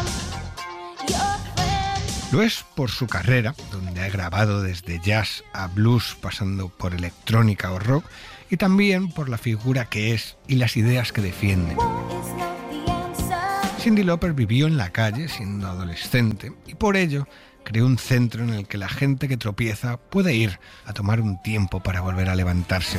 Lo es por su carrera, donde ha grabado desde jazz a blues, pasando por electrónica o rock, y también por la figura que es y las ideas que defiende. Cyndi Lauper vivió en la calle siendo adolescente y por ello creó un centro en el que la gente que tropieza puede ir a tomar un tiempo para volver a levantarse.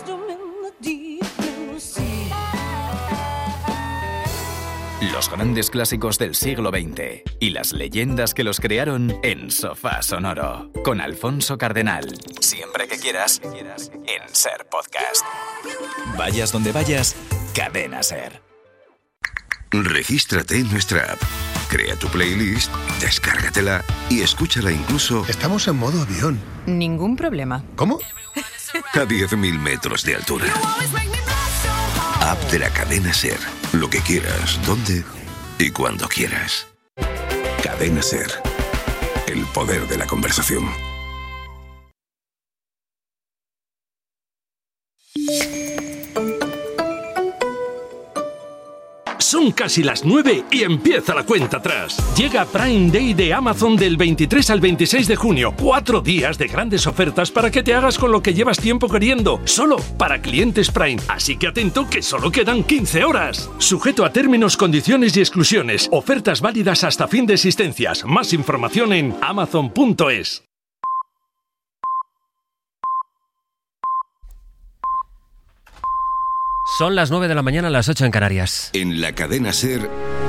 Los grandes clásicos del siglo XX y las leyendas que los crearon en Sofá Sonoro, con Alfonso Cardenal. Siempre que quieras, en SER Podcast. Vayas donde vayas, Cadena SER. Regístrate en nuestra app. Crea tu playlist, descárgatela y escúchala incluso... Estamos en modo avión. Ningún problema. ¿Cómo? A 10.000 metros de altura. App de la Cadena SER. Lo que quieras, donde y cuando quieras. Cadena SER. El poder de la conversación. Son casi las 9 y empieza la cuenta atrás. Llega Prime Day de Amazon del 23 al 26 de junio. 4 días de grandes ofertas para que te hagas con lo que llevas tiempo queriendo. Solo para clientes Prime. Así que atento que solo quedan 15 horas. Sujeto a términos, condiciones y exclusiones. Ofertas válidas hasta fin de existencias. Más información en amazon.es. Son las 9 de la mañana, las 8 en Canarias. En la Cadena SER,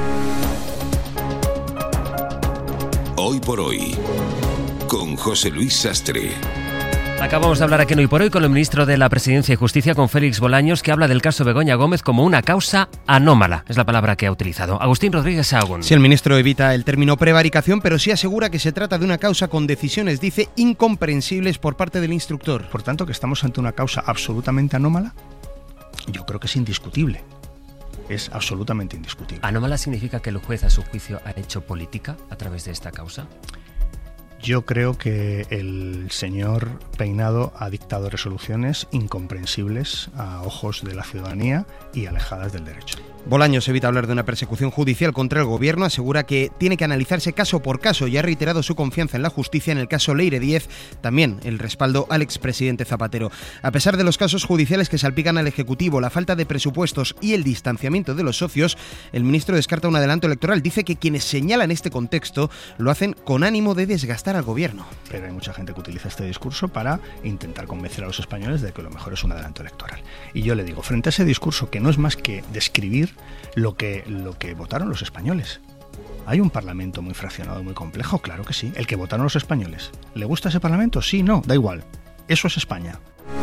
Hoy por Hoy, con José Luis Sastre. Acabamos de hablar aquí en Hoy por Hoy con el ministro de la Presidencia y Justicia, con Félix Bolaños, que habla del caso Begoña Gómez como una causa anómala. Es la palabra que ha utilizado. Agustín Rodríguez Sahagún. Sí, el ministro evita el término prevaricación, pero sí asegura que se trata de una causa con decisiones, dice, incomprensibles por parte del instructor. Por tanto, que estamos ante una causa absolutamente anómala. Yo creo que es indiscutible. Es absolutamente indiscutible. ¿Anómala significa que el juez, a su juicio, ha hecho política a través de esta causa? Yo creo que el señor Peinado ha dictado resoluciones incomprensibles a ojos de la ciudadanía y alejadas del derecho. Bolaños evita hablar de una persecución judicial contra el gobierno, asegura que tiene que analizarse caso por caso y ha reiterado su confianza en la justicia en el caso Leire 10, también el respaldo al expresidente Zapatero. A pesar de los casos judiciales que salpican al Ejecutivo, la falta de presupuestos y el distanciamiento de los socios, el ministro descarta un adelanto electoral. Dice que quienes señalan este contexto lo hacen con ánimo de desgastar al gobierno. Pero hay mucha gente que utiliza este discurso para intentar convencer a los españoles de que lo mejor es un adelanto electoral. Y yo le digo, frente a ese discurso que no es más que describir lo que votaron los españoles. ¿Hay un parlamento muy fraccionado, muy complejo? Claro que sí. El que votaron los españoles. ¿Le gusta ese parlamento? Sí, no, da igual. Eso es España.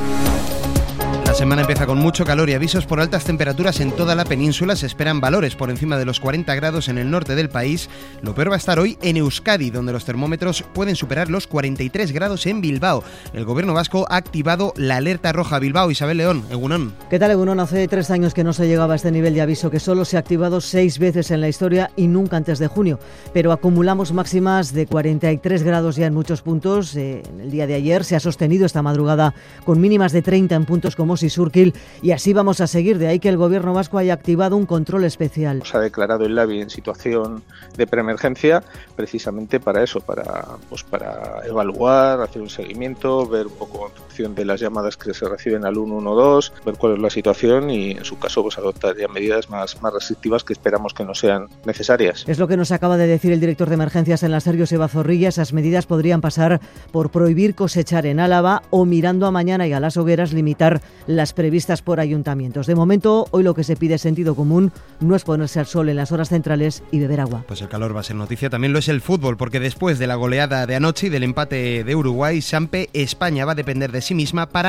La semana empieza con mucho calor y avisos por altas temperaturas en toda la península. Se esperan valores por encima de los 40 grados en el norte del país. Lo peor va a estar hoy en Euskadi, donde los termómetros pueden superar los 43 grados en Bilbao. El gobierno vasco ha activado la alerta roja. Bilbao, Isabel León, Egunon. ¿Qué tal, Egunon? Hace 3 años que no se llegaba a este nivel de aviso, que solo se ha activado 6 veces en la historia y nunca antes de junio. Pero acumulamos máximas de 43 grados ya en muchos puntos. En el día de ayer se ha sostenido esta madrugada con mínimas de 30 en puntos como Surquil, y así vamos a seguir. De ahí que el gobierno vasco haya activado un control especial. Se ha declarado el LABI en situación de preemergencia precisamente para eso, para evaluar, hacer un seguimiento, ver un poco en función de las llamadas que se reciben al 112, ver cuál es la situación y en su caso adoptar ya medidas más restrictivas que esperamos que no sean necesarias. Es lo que nos acaba de decir el director de emergencias en la SER, Joseba Zorrilla. Esas medidas podrían pasar por prohibir cosechar en Álava o, mirando a mañana y a las hogueras, limitar las previstas por ayuntamientos. De momento, hoy lo que se pide es sentido común, no es ponerse al sol en las horas centrales y beber agua. Pues el calor va a ser noticia, también lo es el fútbol, porque después de la goleada de anoche y del empate de Uruguay, Sampe, España va a depender de sí misma para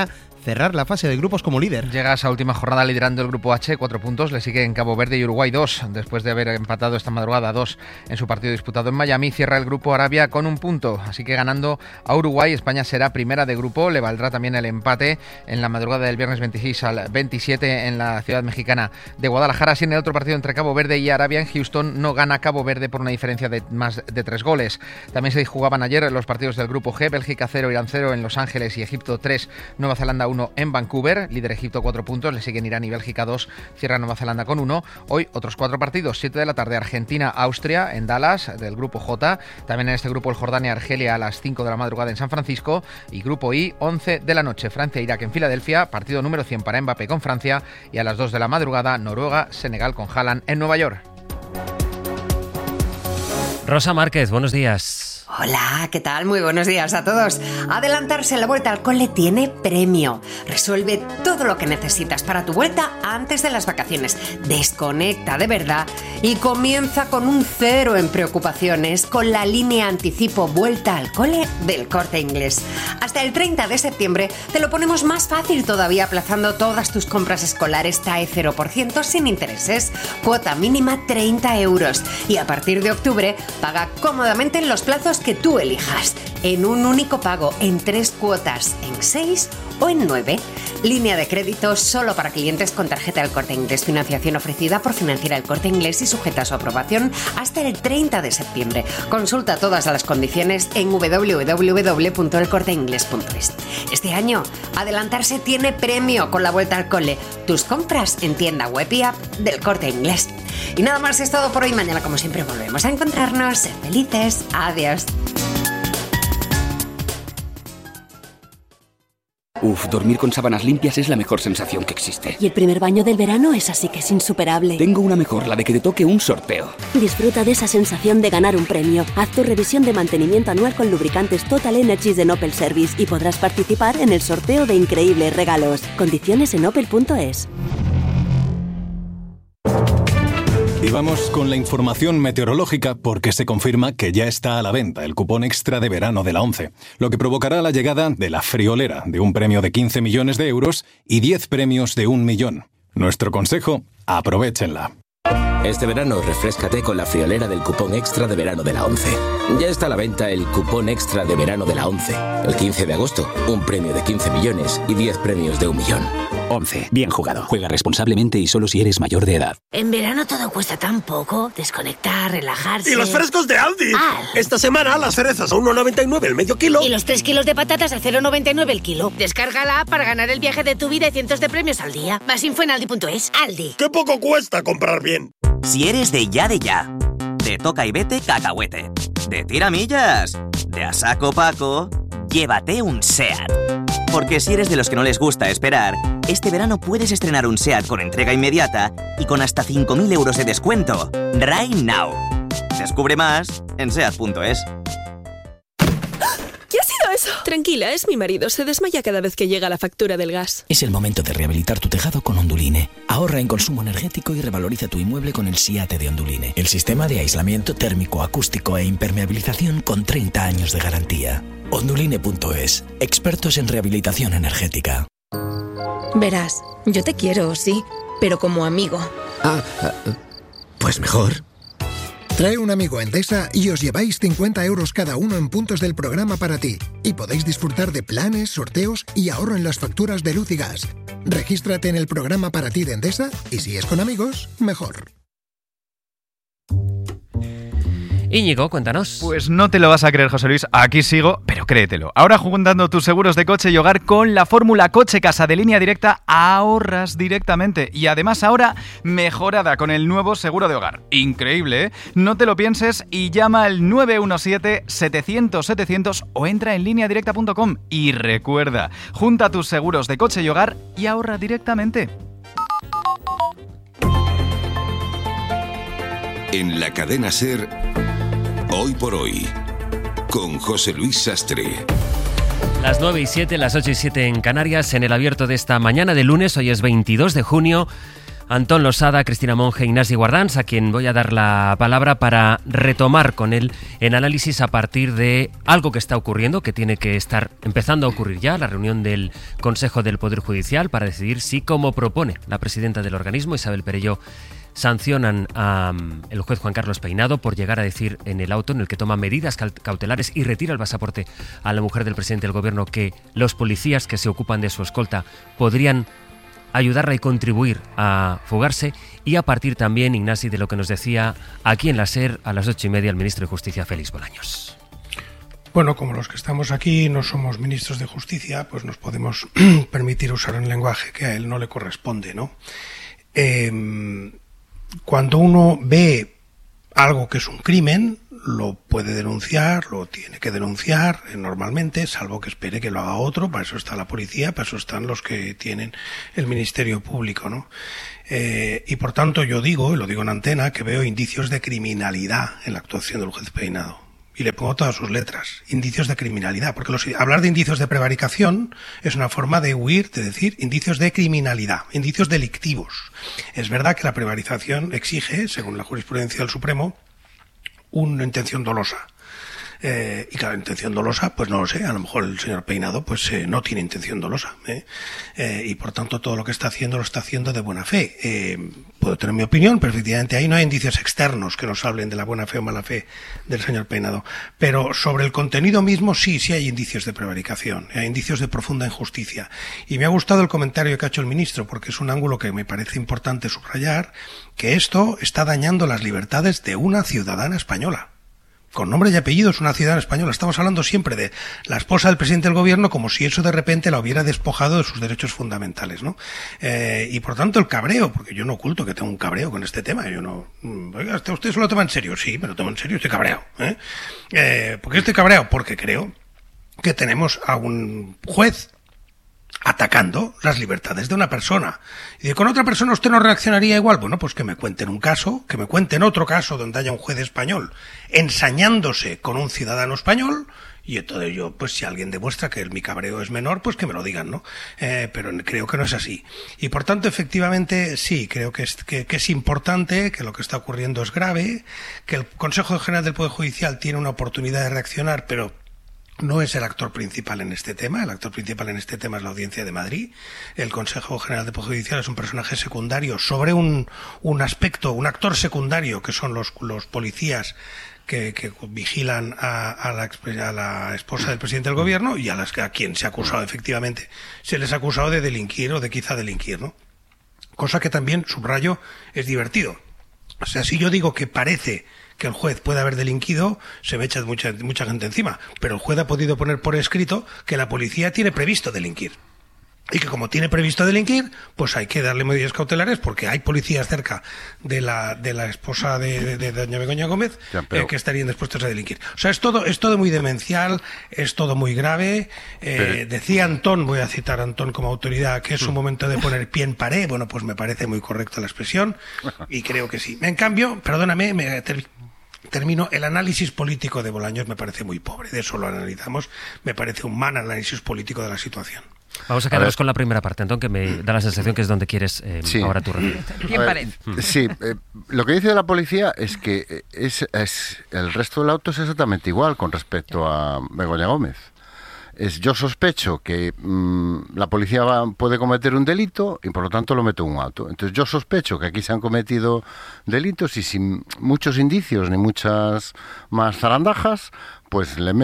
cerrar la fase de grupos como líder. Llega a esa última jornada liderando el grupo H, 4 puntos, le siguen Cabo Verde y Uruguay 2, después de haber empatado esta madrugada 2 en su partido disputado en Miami. Cierra el grupo Arabia con 1 punto, así que ganando a Uruguay, España será primera de grupo. Le valdrá también el empate en la madrugada del viernes 26 al 27 en la ciudad mexicana de Guadalajara. Así, en el otro partido entre Cabo Verde y Arabia, en Houston, no gana Cabo Verde por una diferencia de más de 3 goles. También se jugaban ayer los partidos del grupo G, Bélgica 0, Irán 0 en Los Ángeles y Egipto 3, Nueva Zelanda 1 en Vancouver. Líder Egipto 4 puntos, le siguen Irán y Bélgica 2, cierra Nueva Zelanda con 1. Hoy otros 4 partidos, 7 de la tarde, Argentina-Austria en Dallas, del grupo J. También en este grupo el Jordania-Argelia a las 5 de la madrugada en San Francisco. Y grupo I, 11 de la noche, Francia-Irak en Filadelfia, partido número 100 para Mbappé con Francia. Y a las 2 de la madrugada, Noruega-Senegal con Haaland en Nueva York. Rosa Márquez, buenos días. Hola, ¿qué tal? Muy buenos días a todos. Adelantarse en la vuelta al cole tiene premio. Resuelve todo lo que necesitas para tu vuelta antes de las vacaciones. Desconecta de verdad y comienza con un 0 en preocupaciones con la línea anticipo Vuelta al Cole del Corte Inglés. Hasta el 30 de septiembre te lo ponemos más fácil todavía, aplazando todas tus compras escolares TAE 0% sin intereses. Cuota mínima 30 euros. Y a partir de octubre paga cómodamente en los plazos que tú elijas, en un único pago, en 3 cuotas, en 6 o en 9. Línea de crédito solo para clientes con tarjeta del Corte Inglés. Financiación ofrecida por Financiera El Corte Inglés y sujeta a su aprobación hasta el 30 de septiembre. Consulta todas las condiciones en www.elcorteingles.es. Este año, adelantarse tiene premio con la vuelta al cole. Tus compras en tienda web y app del Corte Inglés. Y nada más es todo por hoy. Mañana, como siempre, volvemos a encontrarnos. Sed felices. Adiós. Uf, dormir con sábanas limpias es la mejor sensación que existe. Y el primer baño del verano es así que es insuperable. Tengo una mejor, la de que te toque un sorteo. Disfruta de esa sensación de ganar un premio. Haz tu revisión de mantenimiento anual con lubricantes Total Energies de Opel Service y podrás participar en el sorteo de increíbles regalos. Condiciones en opel.es. Y vamos con la información meteorológica porque se confirma que ya está a la venta el cupón extra de verano de la ONCE, lo que provocará la llegada de la friolera de un premio de 15 millones de euros y 10 premios de 1 millón. Nuestro consejo, aprovéchenla. Este verano refréscate con la friolera del cupón extra de verano de la ONCE. Ya está a la venta el cupón extra de verano de la ONCE. El 15 de agosto, un premio de 15 millones y 10 premios de 1 millón. ONCE, bien jugado. Juega responsablemente y solo si eres mayor de edad. En verano todo cuesta tan poco. Desconectar, relajarse... ¡Y los frescos de Aldi! Esta semana las cerezas a 1,99 el medio kilo. Y los 3 kilos de patatas a 0,99 el kilo. Descarga la app para ganar el viaje de tu vida y cientos de premios al día. Más info en aldi.es. Aldi. ¡Qué poco cuesta comprar bien! Si eres de ya, de toca y vete cacahuete, de tiramillas, de a saco Paco, llévate un SEAT. Porque si eres de los que no les gusta esperar, este verano puedes estrenar un SEAT con entrega inmediata y con hasta 5.000 euros de descuento. Right now. Descubre más en SEAT.es. ¿Qué ha sido eso? Tranquila, es mi marido. Se desmaya cada vez que llega la factura del gas. Es el momento de rehabilitar tu tejado con Onduline. Ahorra en consumo energético y revaloriza tu inmueble con el SIATE de Onduline. El sistema de aislamiento térmico, acústico e impermeabilización con 30 años de garantía. Onduline.es. Expertos en rehabilitación energética. Verás, yo te quiero, sí, pero como amigo. Pues mejor. Trae un amigo a Endesa y os lleváis 50 euros cada uno en puntos del programa para ti. Y podéis disfrutar de planes, sorteos y ahorro en las facturas de luz y gas. Regístrate en el programa para ti de Endesa y si es con amigos, mejor. Íñigo, cuéntanos. Pues no te lo vas a creer, José Luis, aquí sigo, pero créetelo. Ahora juntando tus seguros de coche y hogar con la fórmula Coche-Casa de Línea Directa, ahorras directamente. Y además ahora mejorada con el nuevo seguro de hogar. Increíble, ¿eh? No te lo pienses y llama al 917-700-700 o entra en lineadirecta.com. Y recuerda, junta tus seguros de coche y hogar y ahorra directamente. En la cadena SER, Hoy por Hoy, con José Luis Sastre. Las 9:07, las 8:07 en Canarias, en el abierto de esta mañana de lunes, hoy es 22 de junio. Antón Losada, Cristina Monge, Ignasi Guardans, a quien voy a dar la palabra para retomar con él el análisis a partir de algo que está ocurriendo, que tiene que estar empezando a ocurrir ya, la reunión del Consejo del Poder Judicial para decidir si, como propone la presidenta del organismo, Isabel Perelló, sancionan al juez Juan Carlos Peinado por llegar a decir en el auto en el que toma medidas cautelares y retira el pasaporte a la mujer del presidente del gobierno que los policías que se ocupan de su escolta podrían ayudarla y contribuir a fugarse, y a partir también, Ignasi, de lo que nos decía aquí en la SER a las 8:30 el ministro de Justicia, Félix Bolaños. Bueno, como los que estamos aquí no somos ministros de Justicia, pues nos podemos permitir usar un lenguaje que a él no le corresponde, ¿no? Cuando uno ve algo que es un crimen, lo puede denunciar, lo tiene que denunciar normalmente, salvo que espere que lo haga otro. Para eso está la policía, para eso están los que tienen el Ministerio Público, ¿no? Y por tanto yo digo, y lo digo en antena, que veo indicios de criminalidad en la actuación del juez Peinado. Y le pongo todas sus letras, indicios de criminalidad, porque hablar de indicios de prevaricación es una forma de huir, de decir indicios de criminalidad, indicios delictivos. Es verdad que la prevaricación exige, según la jurisprudencia del Supremo, una intención dolosa. Y claro, intención dolosa, pues no lo sé, a lo mejor el señor Peinado pues no tiene intención dolosa, y por tanto todo lo que está haciendo lo está haciendo de buena fe. Puedo tener mi opinión, pero efectivamente ahí no hay indicios externos que nos hablen de la buena fe o mala fe del señor Peinado. Pero sobre el contenido mismo sí hay indicios de prevaricación, hay indicios de profunda injusticia. Y me ha gustado el comentario que ha hecho el ministro, porque es un ángulo que me parece importante subrayar, que esto está dañando las libertades de una ciudadana española. Con nombre y apellido es una ciudadana española. Estamos hablando siempre de la esposa del presidente del gobierno como si eso de repente la hubiera despojado de sus derechos fundamentales, ¿no? Y por tanto el cabreo, porque yo no oculto que tengo un cabreo con este tema. Yo no... Oiga, ¿usted se lo toma en serio? Sí, me lo tomo en serio, estoy cabreado. ¿Por qué estoy cabreado? Porque creo que tenemos a un juez atacando las libertades de una persona. Y de con otra persona usted no reaccionaría igual. Bueno, pues que me cuenten un caso, que me cuenten otro caso donde haya un juez español ensañándose con un ciudadano español, y entonces yo, pues si alguien demuestra que mi cabreo es menor, pues que me lo digan, ¿no? Pero creo que no es así. Y por tanto, efectivamente, sí, creo que es importante, que lo que está ocurriendo es grave, que el Consejo General del Poder Judicial tiene una oportunidad de reaccionar, pero no es el actor principal en este tema. El actor principal en este tema es la Audiencia de Madrid. El Consejo General del Poder Judicial es un personaje secundario sobre un aspecto, un actor secundario, que son los policías que vigilan a la esposa del presidente del gobierno, y a quien se ha acusado, efectivamente, se les ha acusado de delinquir o de quizá delinquir, ¿no? Cosa que también, subrayo, es divertido. O sea, si yo digo que parece que el juez puede haber delinquido, se me echa mucha gente encima, pero el juez ha podido poner por escrito que la policía tiene previsto delinquir. Y que como tiene previsto delinquir, pues hay que darle medidas cautelares, porque hay policías cerca de la esposa de doña Begoña Gómez que estarían dispuestos a delinquir. O sea, es todo muy demencial, es todo muy grave. Decía Antón, voy a citar a Antón como autoridad, que es un momento de poner pie en pared. Bueno, pues me parece muy correcta la expresión, y creo que sí. En cambio, perdóname, termino, el análisis político de Bolaños me parece muy pobre. De eso lo analizamos. Me parece un mal análisis político de la situación. Vamos a quedarnos con la primera parte, Antón, que me da la sensación que es donde quieres ahora tu reunión. Sí, lo que dice de la policía es que el resto del auto es exactamente igual con respecto a Begoña Gómez. Yo sospecho que la policía puede cometer un delito y por lo tanto lo meto en un auto. Entonces yo sospecho que aquí se han cometido delitos y sin muchos indicios ni muchas más zarandajas, pues le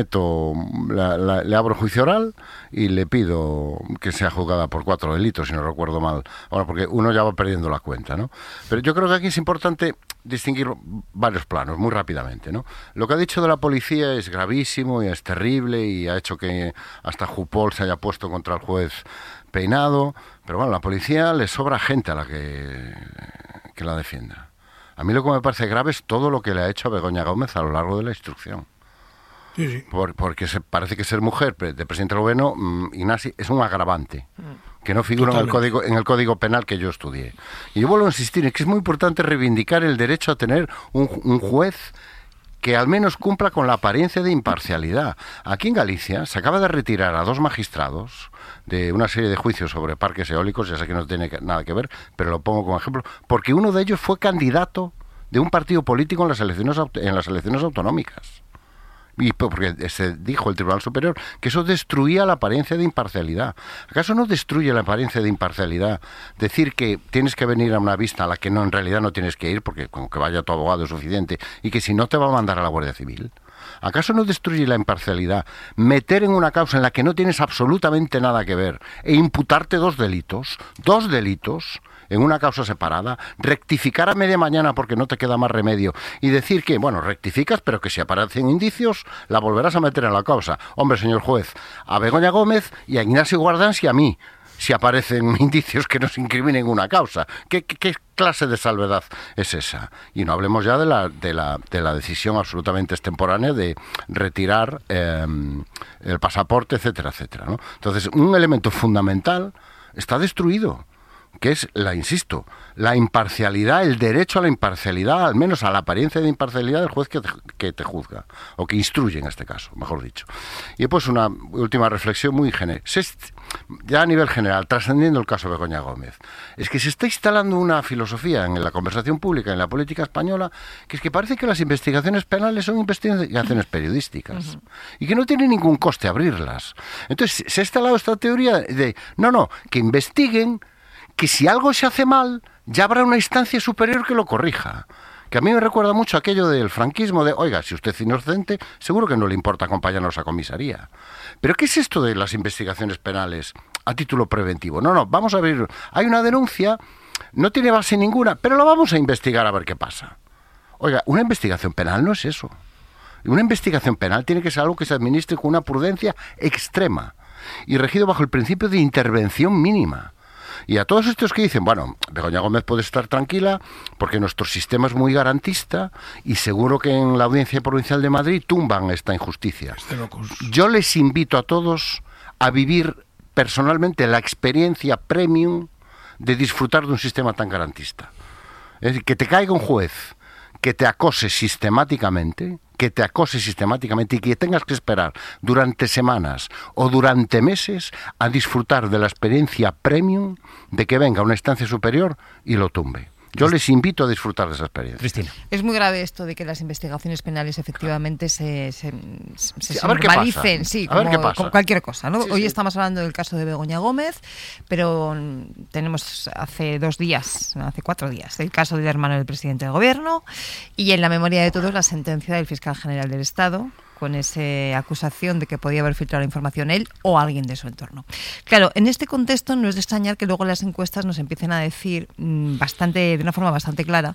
abro juicio oral y le pido que sea juzgada por 4 delitos, si no recuerdo mal. Ahora, porque uno ya va perdiendo la cuenta, ¿no? Pero yo creo que aquí es importante distinguir varios planos, muy rápidamente, ¿no? Lo que ha dicho de la policía es gravísimo y es terrible y ha hecho que hasta Jupol se haya puesto contra el juez Peinado, pero bueno, a la policía le sobra gente a la que la defienda. A mí lo que me parece grave es todo lo que le ha hecho a Begoña Gómez a lo largo de la instrucción. Sí. Porque parece que ser mujer de presidente del gobierno, Ignasi, es un agravante que no figura en el código penal que yo estudié. Y yo vuelvo a insistir en que es muy importante reivindicar el derecho a tener un juez que al menos cumpla con la apariencia de imparcialidad. Aquí en Galicia se acaba de retirar a 2 magistrados de una serie de juicios sobre parques eólicos, ya sé que no tiene nada que ver, pero lo pongo como ejemplo, porque uno de ellos fue candidato de un partido político en las elecciones autonómicas. Y porque se dijo el Tribunal Superior que eso destruía la apariencia de imparcialidad. ¿Acaso no destruye la apariencia de imparcialidad decir que tienes que venir a una vista a la que no, en realidad no tienes que ir, porque con que vaya tu abogado es suficiente, y que si no te va a mandar a la Guardia Civil? ¿Acaso no destruye la imparcialidad meter en una causa en la que no tienes absolutamente nada que ver e imputarte 2 delitos en una causa separada, rectificar a media mañana porque no te queda más remedio y decir que, bueno, rectificas, pero que si aparecen indicios la volverás a meter en la causa? Hombre, señor juez, a Begoña Gómez y a Ignacio Guardans y a mí, si aparecen indicios que nos incriminen una causa. ¿Qué clase de salvedad es esa? Y no hablemos ya de la decisión absolutamente extemporánea de retirar el pasaporte, etcétera, etcétera, ¿no? Entonces, un elemento fundamental está destruido, que es, insisto, la imparcialidad, el derecho a la imparcialidad, al menos a la apariencia de imparcialidad del juez que te juzga, o que instruye en este caso, mejor dicho. Y pues una última reflexión muy general, ya a nivel general, trascendiendo el caso de Begoña Gómez, es que se está instalando una filosofía en la conversación pública, en la política española, que es que parece que las investigaciones penales son investigaciones periodísticas, y que no tiene ningún coste abrirlas. Entonces se ha instalado esta teoría de, que investiguen, que si algo se hace mal, ya habrá una instancia superior que lo corrija. Que a mí me recuerda mucho aquello del franquismo de, oiga, si usted es inocente, seguro que no le importa acompañarnos a comisaría. Pero ¿qué es esto de las investigaciones penales a título preventivo? Vamos a ver, hay una denuncia, no tiene base ninguna, pero lo vamos a investigar a ver qué pasa. Oiga, una investigación penal no es eso. Una investigación penal tiene que ser algo que se administre con una prudencia extrema y regido bajo el principio de intervención mínima. Y a todos estos que dicen, bueno, Begoña Gómez puede estar tranquila porque nuestro sistema es muy garantista y seguro que en la Audiencia Provincial de Madrid tumban esta injusticia. Yo les invito a todos a vivir personalmente la experiencia premium de disfrutar de un sistema tan garantista. Es decir, que te caiga un juez que te acose sistemáticamente y que tengas que esperar durante semanas o durante meses a disfrutar de la experiencia premium de que venga una instancia superior y lo tumbe. Yo les invito a disfrutar de esa experiencia. Cristina. Es muy grave esto de que las investigaciones penales efectivamente se normalicen, como cualquier cosa, ¿no? Hoy estamos hablando del caso de Begoña Gómez, pero tenemos hace 4 días, el caso del hermano del presidente del gobierno y en la memoria de todos la sentencia del fiscal general del Estado, con esa acusación de que podía haber filtrado la información él o alguien de su entorno. Claro, en este contexto no es de extrañar que luego las encuestas nos empiecen a decir de una forma bastante clara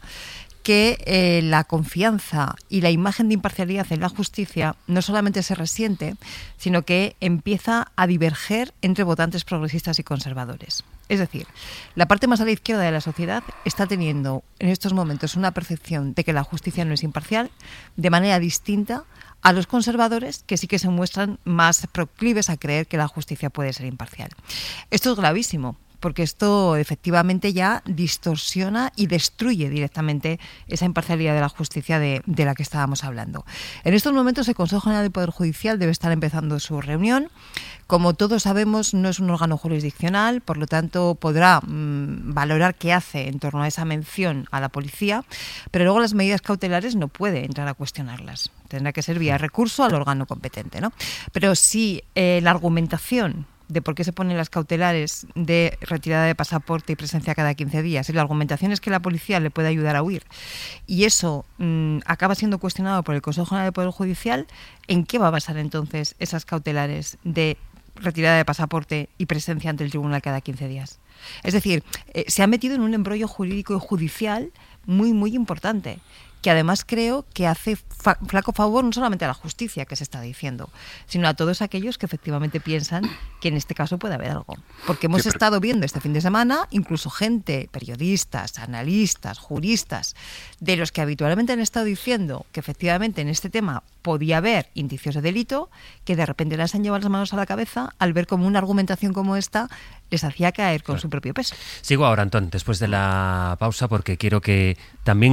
que la confianza y la imagen de imparcialidad en la justicia no solamente se resiente, sino que empieza a diverger entre votantes progresistas y conservadores. Es decir, la parte más a la izquierda de la sociedad está teniendo en estos momentos una percepción de que la justicia no es imparcial de manera distinta a los conservadores, que sí que se muestran más proclives a creer que la justicia puede ser imparcial. Esto es gravísimo, porque esto efectivamente ya distorsiona y destruye directamente esa imparcialidad de la justicia de la que estábamos hablando. En estos momentos el Consejo General del Poder Judicial debe estar empezando su reunión. Como todos sabemos, no es un órgano jurisdiccional, por lo tanto podrá valorar qué hace en torno a esa mención a la policía, pero luego las medidas cautelares no puede entrar a cuestionarlas. Tendrá que ser vía recurso al órgano competente, ¿no? Pero si la argumentación de por qué se ponen las cautelares de retirada de pasaporte y presencia cada 15 días, y la argumentación es que la policía le puede ayudar a huir, y eso acaba siendo cuestionado por el Consejo General del Poder Judicial, ¿en qué va a basar entonces esas cautelares de retirada de pasaporte y presencia ante el tribunal cada 15 días? Es decir, se ha metido en un embrollo jurídico y judicial muy, muy importante, que además creo que hace flaco favor no solamente a la justicia, que se está diciendo, sino a todos aquellos que efectivamente piensan que en este caso puede haber algo. Porque hemos estado viendo este fin de semana incluso gente, periodistas, analistas, juristas, de los que habitualmente han estado diciendo que efectivamente en este tema podía haber indicios de delito, que de repente les han llevado las manos a la cabeza al ver como una argumentación como esta les hacía caer con su propio peso. Sigo ahora, Antón, después de la pausa, porque quiero que también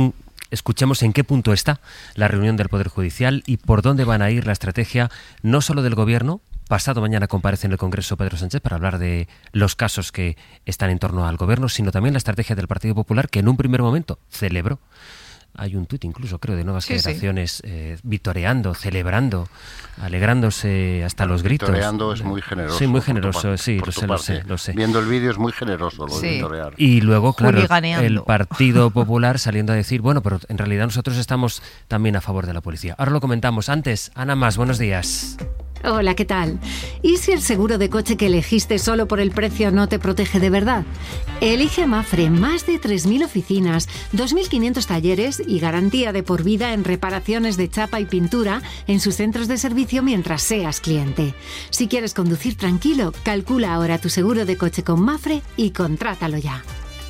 escuchemos en qué punto está la reunión del Poder Judicial y por dónde van a ir la estrategia no solo del Gobierno. Pasado mañana comparece en el Congreso Pedro Sánchez para hablar de los casos que están en torno al Gobierno, sino también la estrategia del Partido Popular, que en un primer momento celebró. Hay un tuit incluso, creo, de Nuevas Generaciones vitoreando, celebrando, alegrándose hasta los gritos. Vitoreando es muy generoso. Sí, muy generoso, lo sé. Viendo el vídeo es muy generoso lo de vitorear. Y luego, claro, el Partido Popular saliendo a decir, bueno, pero en realidad nosotros estamos también a favor de la policía. Ahora lo comentamos. Antes, Ana Mas, buenos días. Hola, ¿qué tal? ¿Y si el seguro de coche que elegiste solo por el precio no te protege de verdad? Elige Mafre, más de 3.000 oficinas, 2.500 talleres y garantía de por vida en reparaciones de chapa y pintura en sus centros de servicio mientras seas cliente. Si quieres conducir tranquilo, calcula ahora tu seguro de coche con Mafre y contrátalo ya.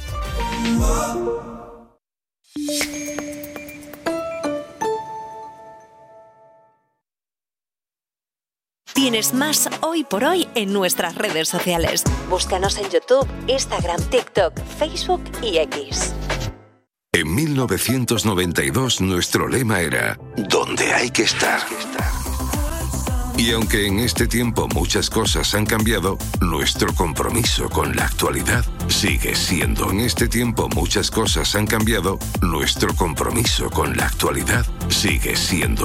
Tienes más Hoy por Hoy en nuestras redes sociales. Búscanos en YouTube, Instagram, TikTok, Facebook y X. En 1992 nuestro lema era ¿dónde hay que estar? Y aunque en este tiempo muchas cosas han cambiado, nuestro compromiso con la actualidad sigue siendo. En este tiempo muchas cosas han cambiado, nuestro compromiso con la actualidad sigue siendo.